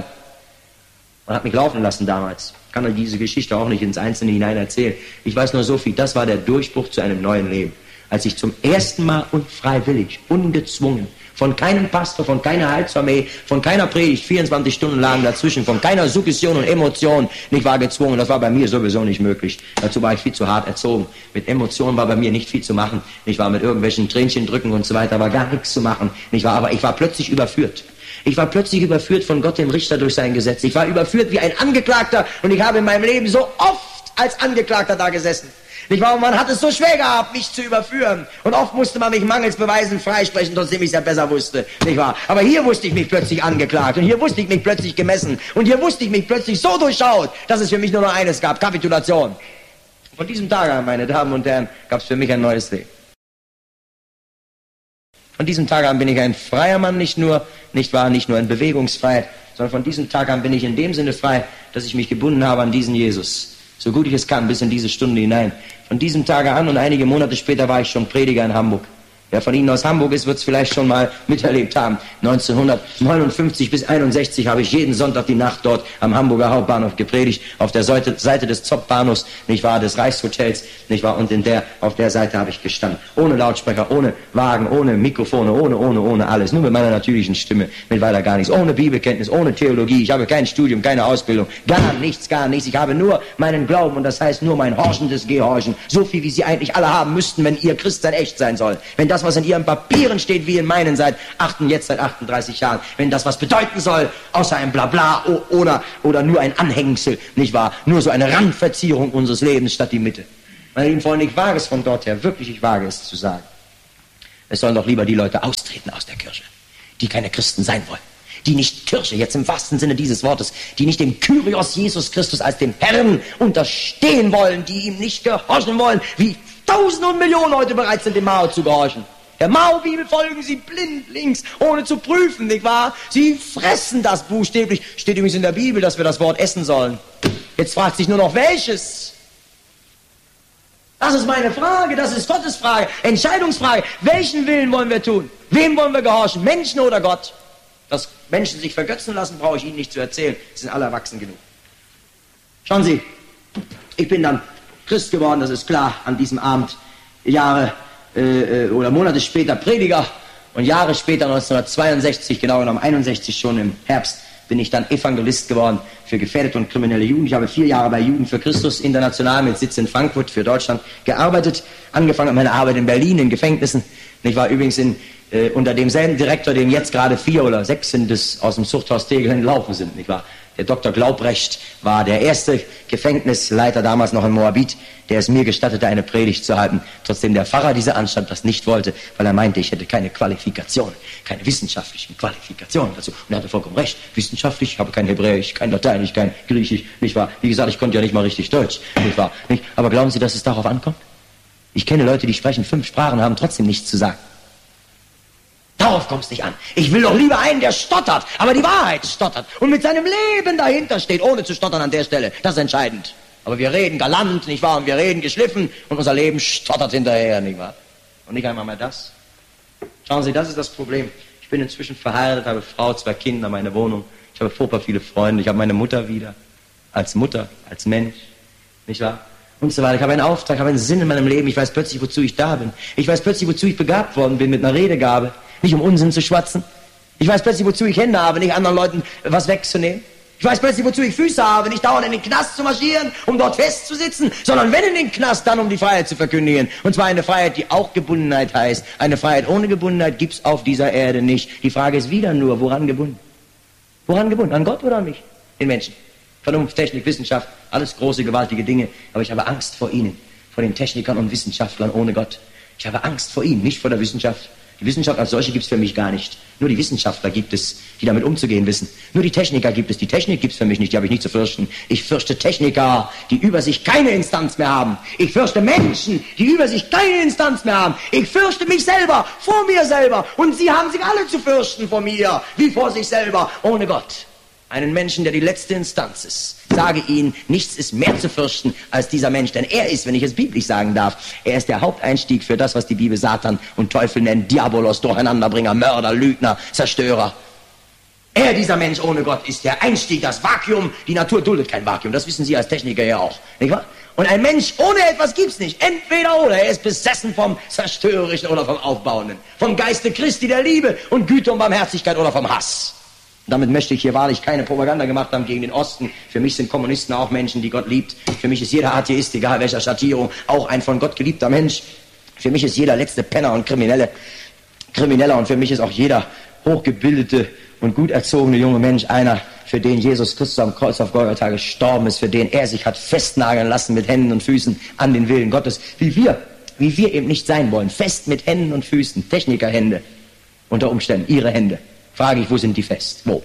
Man hat mich laufen lassen damals. Ich kann diese Geschichte auch nicht ins Einzelne hinein erzählen. Ich weiß nur so viel, das war der Durchbruch zu einem neuen Leben. Als ich zum ersten Mal unfreiwillig, ungezwungen, von keinem Pastor, von keiner Heilsarmee, von keiner Predigt, 24 Stunden lang dazwischen, von keiner Suggestion und Emotion, nicht war gezwungen. Das war bei mir sowieso nicht möglich. Dazu war ich viel zu hart erzogen. Mit Emotionen war bei mir nicht viel zu machen. Ich war mit irgendwelchen Tränchen drücken und so weiter, war gar nichts zu machen. Aber ich war plötzlich überführt. Ich war plötzlich überführt von Gott, dem Richter, durch sein Gesetz. Ich war überführt wie ein Angeklagter und ich habe in meinem Leben so oft als Angeklagter da gesessen. Nicht wahr? Und man hat es so schwer gehabt, mich zu überführen. Und oft musste man mich mangels Beweisen freisprechen, trotzdem ich es ja besser wusste. Nicht wahr? Aber hier wusste ich mich plötzlich angeklagt und hier wusste ich mich plötzlich gemessen und hier wusste ich mich plötzlich so durchschaut, dass es für mich nur noch eines gab, Kapitulation. Von diesem Tag an, meine Damen und Herren, gab es für mich ein neues Leben. Von diesem Tag an bin ich ein freier Mann, nicht nur in Bewegungsfreiheit, sondern von diesem Tag an bin ich in dem Sinne frei, dass ich mich gebunden habe an diesen Jesus. So gut ich es kann, bis in diese Stunde hinein. Von diesem Tage an und einige Monate später war ich schon Prediger in Hamburg. Wer von Ihnen aus Hamburg ist, wird es vielleicht schon mal miterlebt haben. 1959 bis 61 habe ich jeden Sonntag die Nacht dort am Hamburger Hauptbahnhof gepredigt, auf der Seite des Zopp-Bahnhofs, nicht wahr, des Reichshotels, nicht wahr, und auf der Seite habe ich gestanden. Ohne Lautsprecher, ohne Wagen, ohne Mikrofone, ohne alles. Nur mit meiner natürlichen Stimme, mit weiter gar nichts. Ohne Bibelkenntnis, ohne Theologie. Ich habe kein Studium, keine Ausbildung. Gar nichts. Ich habe nur meinen Glauben und das heißt nur mein horchendes Gehorchen. So viel, wie Sie eigentlich alle haben müssten, wenn Ihr Christsein echt sein soll. Wenn das, was in Ihren Papieren steht, wie in meinen seit 38 Jahren, wenn das was bedeuten soll, außer ein Blabla oder nur ein Anhängsel, nicht wahr? Nur so eine Randverzierung unseres Lebens statt die Mitte. Meine lieben Freunde, ich wage es von dort her, wirklich, ich wage es zu sagen. Es sollen doch lieber die Leute austreten aus der Kirche, die keine Christen sein wollen. Die nicht Kirche, jetzt im wahrsten Sinne dieses Wortes, die nicht dem Kyrios Jesus Christus als dem Herrn unterstehen wollen, die ihm nicht gehorchen wollen, wie Tausende und Millionen heute bereit sind, dem Mao zu gehorchen. Der Mao-Bibel folgen sie blind links, ohne zu prüfen, nicht wahr? Sie fressen das buchstäblich. Steht übrigens in der Bibel, dass wir das Wort essen sollen. Jetzt fragt sich nur noch, welches? Das ist meine Frage, das ist Gottes Frage, Entscheidungsfrage. Welchen Willen wollen wir tun? Wem wollen wir gehorchen, Menschen oder Gott? Dass Menschen sich vergötzen lassen, brauche ich Ihnen nicht zu erzählen. Sie sind alle erwachsen genug. Schauen Sie, ich bin dann Christ geworden, das ist klar, an diesem Abend, Jahre oder Monate später Prediger und Jahre später, 1962, genau genommen 61 schon im Herbst, bin ich dann Evangelist geworden für gefährdete und kriminelle Jugend. Ich habe 4 Jahre bei Jugend für Christus international mit Sitz in Frankfurt für Deutschland gearbeitet, angefangen mit meiner Arbeit in Berlin, in Gefängnissen. Ich war übrigens unter demselben Direktor, dem jetzt gerade 4 oder 6 sind, das aus dem Zuchthaus Tegel entlaufen sind, nicht wahr? Der Dr. Glaubrecht war der erste Gefängnisleiter damals noch in Moabit, der es mir gestattete, eine Predigt zu halten, trotzdem der Pfarrer dieser Anstalt das nicht wollte, weil er meinte, ich hätte keine Qualifikation, keine wissenschaftlichen Qualifikationen dazu. Und er hatte vollkommen recht, wissenschaftlich, ich habe kein Hebräisch, kein Lateinisch, kein Griechisch, nicht wahr? Wie gesagt, ich konnte ja nicht mal richtig Deutsch, nicht wahr? Nicht? Aber glauben Sie, dass es darauf ankommt? Ich kenne Leute, die sprechen 5 Sprachen, haben trotzdem nichts zu sagen. Darauf kommt es nicht an. Ich will doch lieber einen, der stottert, aber die Wahrheit stottert und mit seinem Leben dahinter steht, ohne zu stottern an der Stelle. Das ist entscheidend. Aber wir reden galant, nicht wahr? Und wir reden geschliffen und unser Leben stottert hinterher, nicht wahr? Und nicht einmal mehr das. Schauen Sie, das ist das Problem. Ich bin inzwischen verheiratet, habe Frau, 2 Kinder, meine Wohnung. Ich habe furchtbar viele Freunde. Ich habe meine Mutter wieder. Als Mutter, als Mensch, nicht wahr? Und so weiter. Ich habe einen Auftrag, ich habe einen Sinn in meinem Leben. Ich weiß plötzlich, wozu ich da bin. Ich weiß plötzlich, wozu ich begabt worden bin mit einer Redegabe. Nicht um Unsinn zu schwatzen. Ich weiß plötzlich, wozu ich Hände habe, nicht anderen Leuten was wegzunehmen. Ich weiß plötzlich, wozu ich Füße habe, nicht dauernd in den Knast zu marschieren, um dort festzusitzen, sondern wenn in den Knast, dann um die Freiheit zu verkündigen. Und zwar eine Freiheit, die auch Gebundenheit heißt. Eine Freiheit ohne Gebundenheit gibt's auf dieser Erde nicht. Die Frage ist wieder nur, woran gebunden? Woran gebunden? An Gott oder an mich? Den Menschen. Vernunft, Technik, Wissenschaft, alles große, gewaltige Dinge. Aber ich habe Angst vor ihnen, vor den Technikern und Wissenschaftlern ohne Gott. Ich habe Angst vor ihnen, nicht vor der Wissenschaft. Die Wissenschaft als solche gibt es für mich gar nicht. Nur die Wissenschaftler gibt es, die damit umzugehen wissen. Nur die Techniker gibt es. Die Technik gibt es für mich nicht, die habe ich nicht zu fürchten. Ich fürchte Techniker, die über sich keine Instanz mehr haben. Ich fürchte Menschen, die über sich keine Instanz mehr haben. Ich fürchte mich selber, vor mir selber. Und sie haben sich alle zu fürchten vor mir, wie vor sich selber, ohne Gott. Einen Menschen, der die letzte Instanz ist. Sage Ihnen, nichts ist mehr zu fürchten als dieser Mensch, denn er ist, wenn ich es biblisch sagen darf, er ist der Haupteinstieg für das, was die Bibel Satan und Teufel nennt, Diabolos, Durcheinanderbringer, Mörder, Lügner, Zerstörer. Er, dieser Mensch ohne Gott, ist der Einstieg, das Vakuum. Die Natur duldet kein Vakuum, das wissen Sie als Techniker ja auch, nicht wahr? Und ein Mensch ohne etwas gibt's nicht, entweder oder, er ist besessen vom Zerstörerischen oder vom Aufbauenden, vom Geiste Christi der Liebe und Güte und Barmherzigkeit oder vom Hass. Damit möchte ich hier wahrlich keine Propaganda gemacht haben gegen den Osten. Für mich sind Kommunisten auch Menschen, die Gott liebt. Für mich ist jeder Atheist, egal welcher Schattierung, auch ein von Gott geliebter Mensch. Für mich ist jeder letzte Penner und Krimineller. Und für mich ist auch jeder hochgebildete und gut erzogene junge Mensch einer, für den Jesus Christus am Kreuz auf Golgatha gestorben ist, für den er sich hat festnageln lassen mit Händen und Füßen an den Willen Gottes. Wie wir eben nicht sein wollen. Fest mit Händen und Füßen. Technikerhände. Unter Umständen ihre Hände. Frage ich, wo sind die fest? Wo?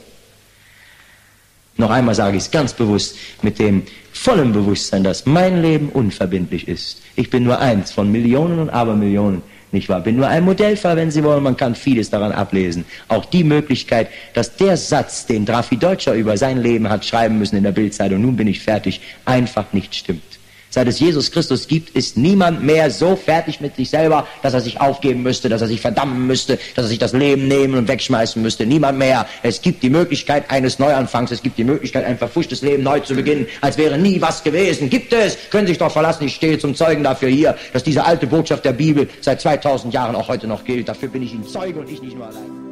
Noch einmal sage ich es ganz bewusst, mit dem vollen Bewusstsein, dass mein Leben unverbindlich ist. Ich bin nur eins von Millionen und Abermillionen, Nicht wahr? Bin nur ein Modellfall, wenn Sie wollen. Man kann vieles daran ablesen. Auch die Möglichkeit, dass der Satz, den Drafi Deutscher über sein Leben hat schreiben müssen in der Bildzeitung, nun bin ich fertig, einfach nicht stimmt. Seit es Jesus Christus gibt, ist niemand mehr so fertig mit sich selber, dass er sich aufgeben müsste, dass er sich verdammen müsste, dass er sich das Leben nehmen und wegschmeißen müsste. Niemand mehr. Es gibt die Möglichkeit eines Neuanfangs. Es gibt die Möglichkeit, ein verfuschtes Leben neu zu beginnen, als wäre nie was gewesen. Gibt es? Können Sie sich doch verlassen. Ich stehe zum Zeugen dafür hier, dass diese alte Botschaft der Bibel seit 2000 Jahren auch heute noch gilt. Dafür bin ich Ihnen Zeuge und ich nicht nur allein.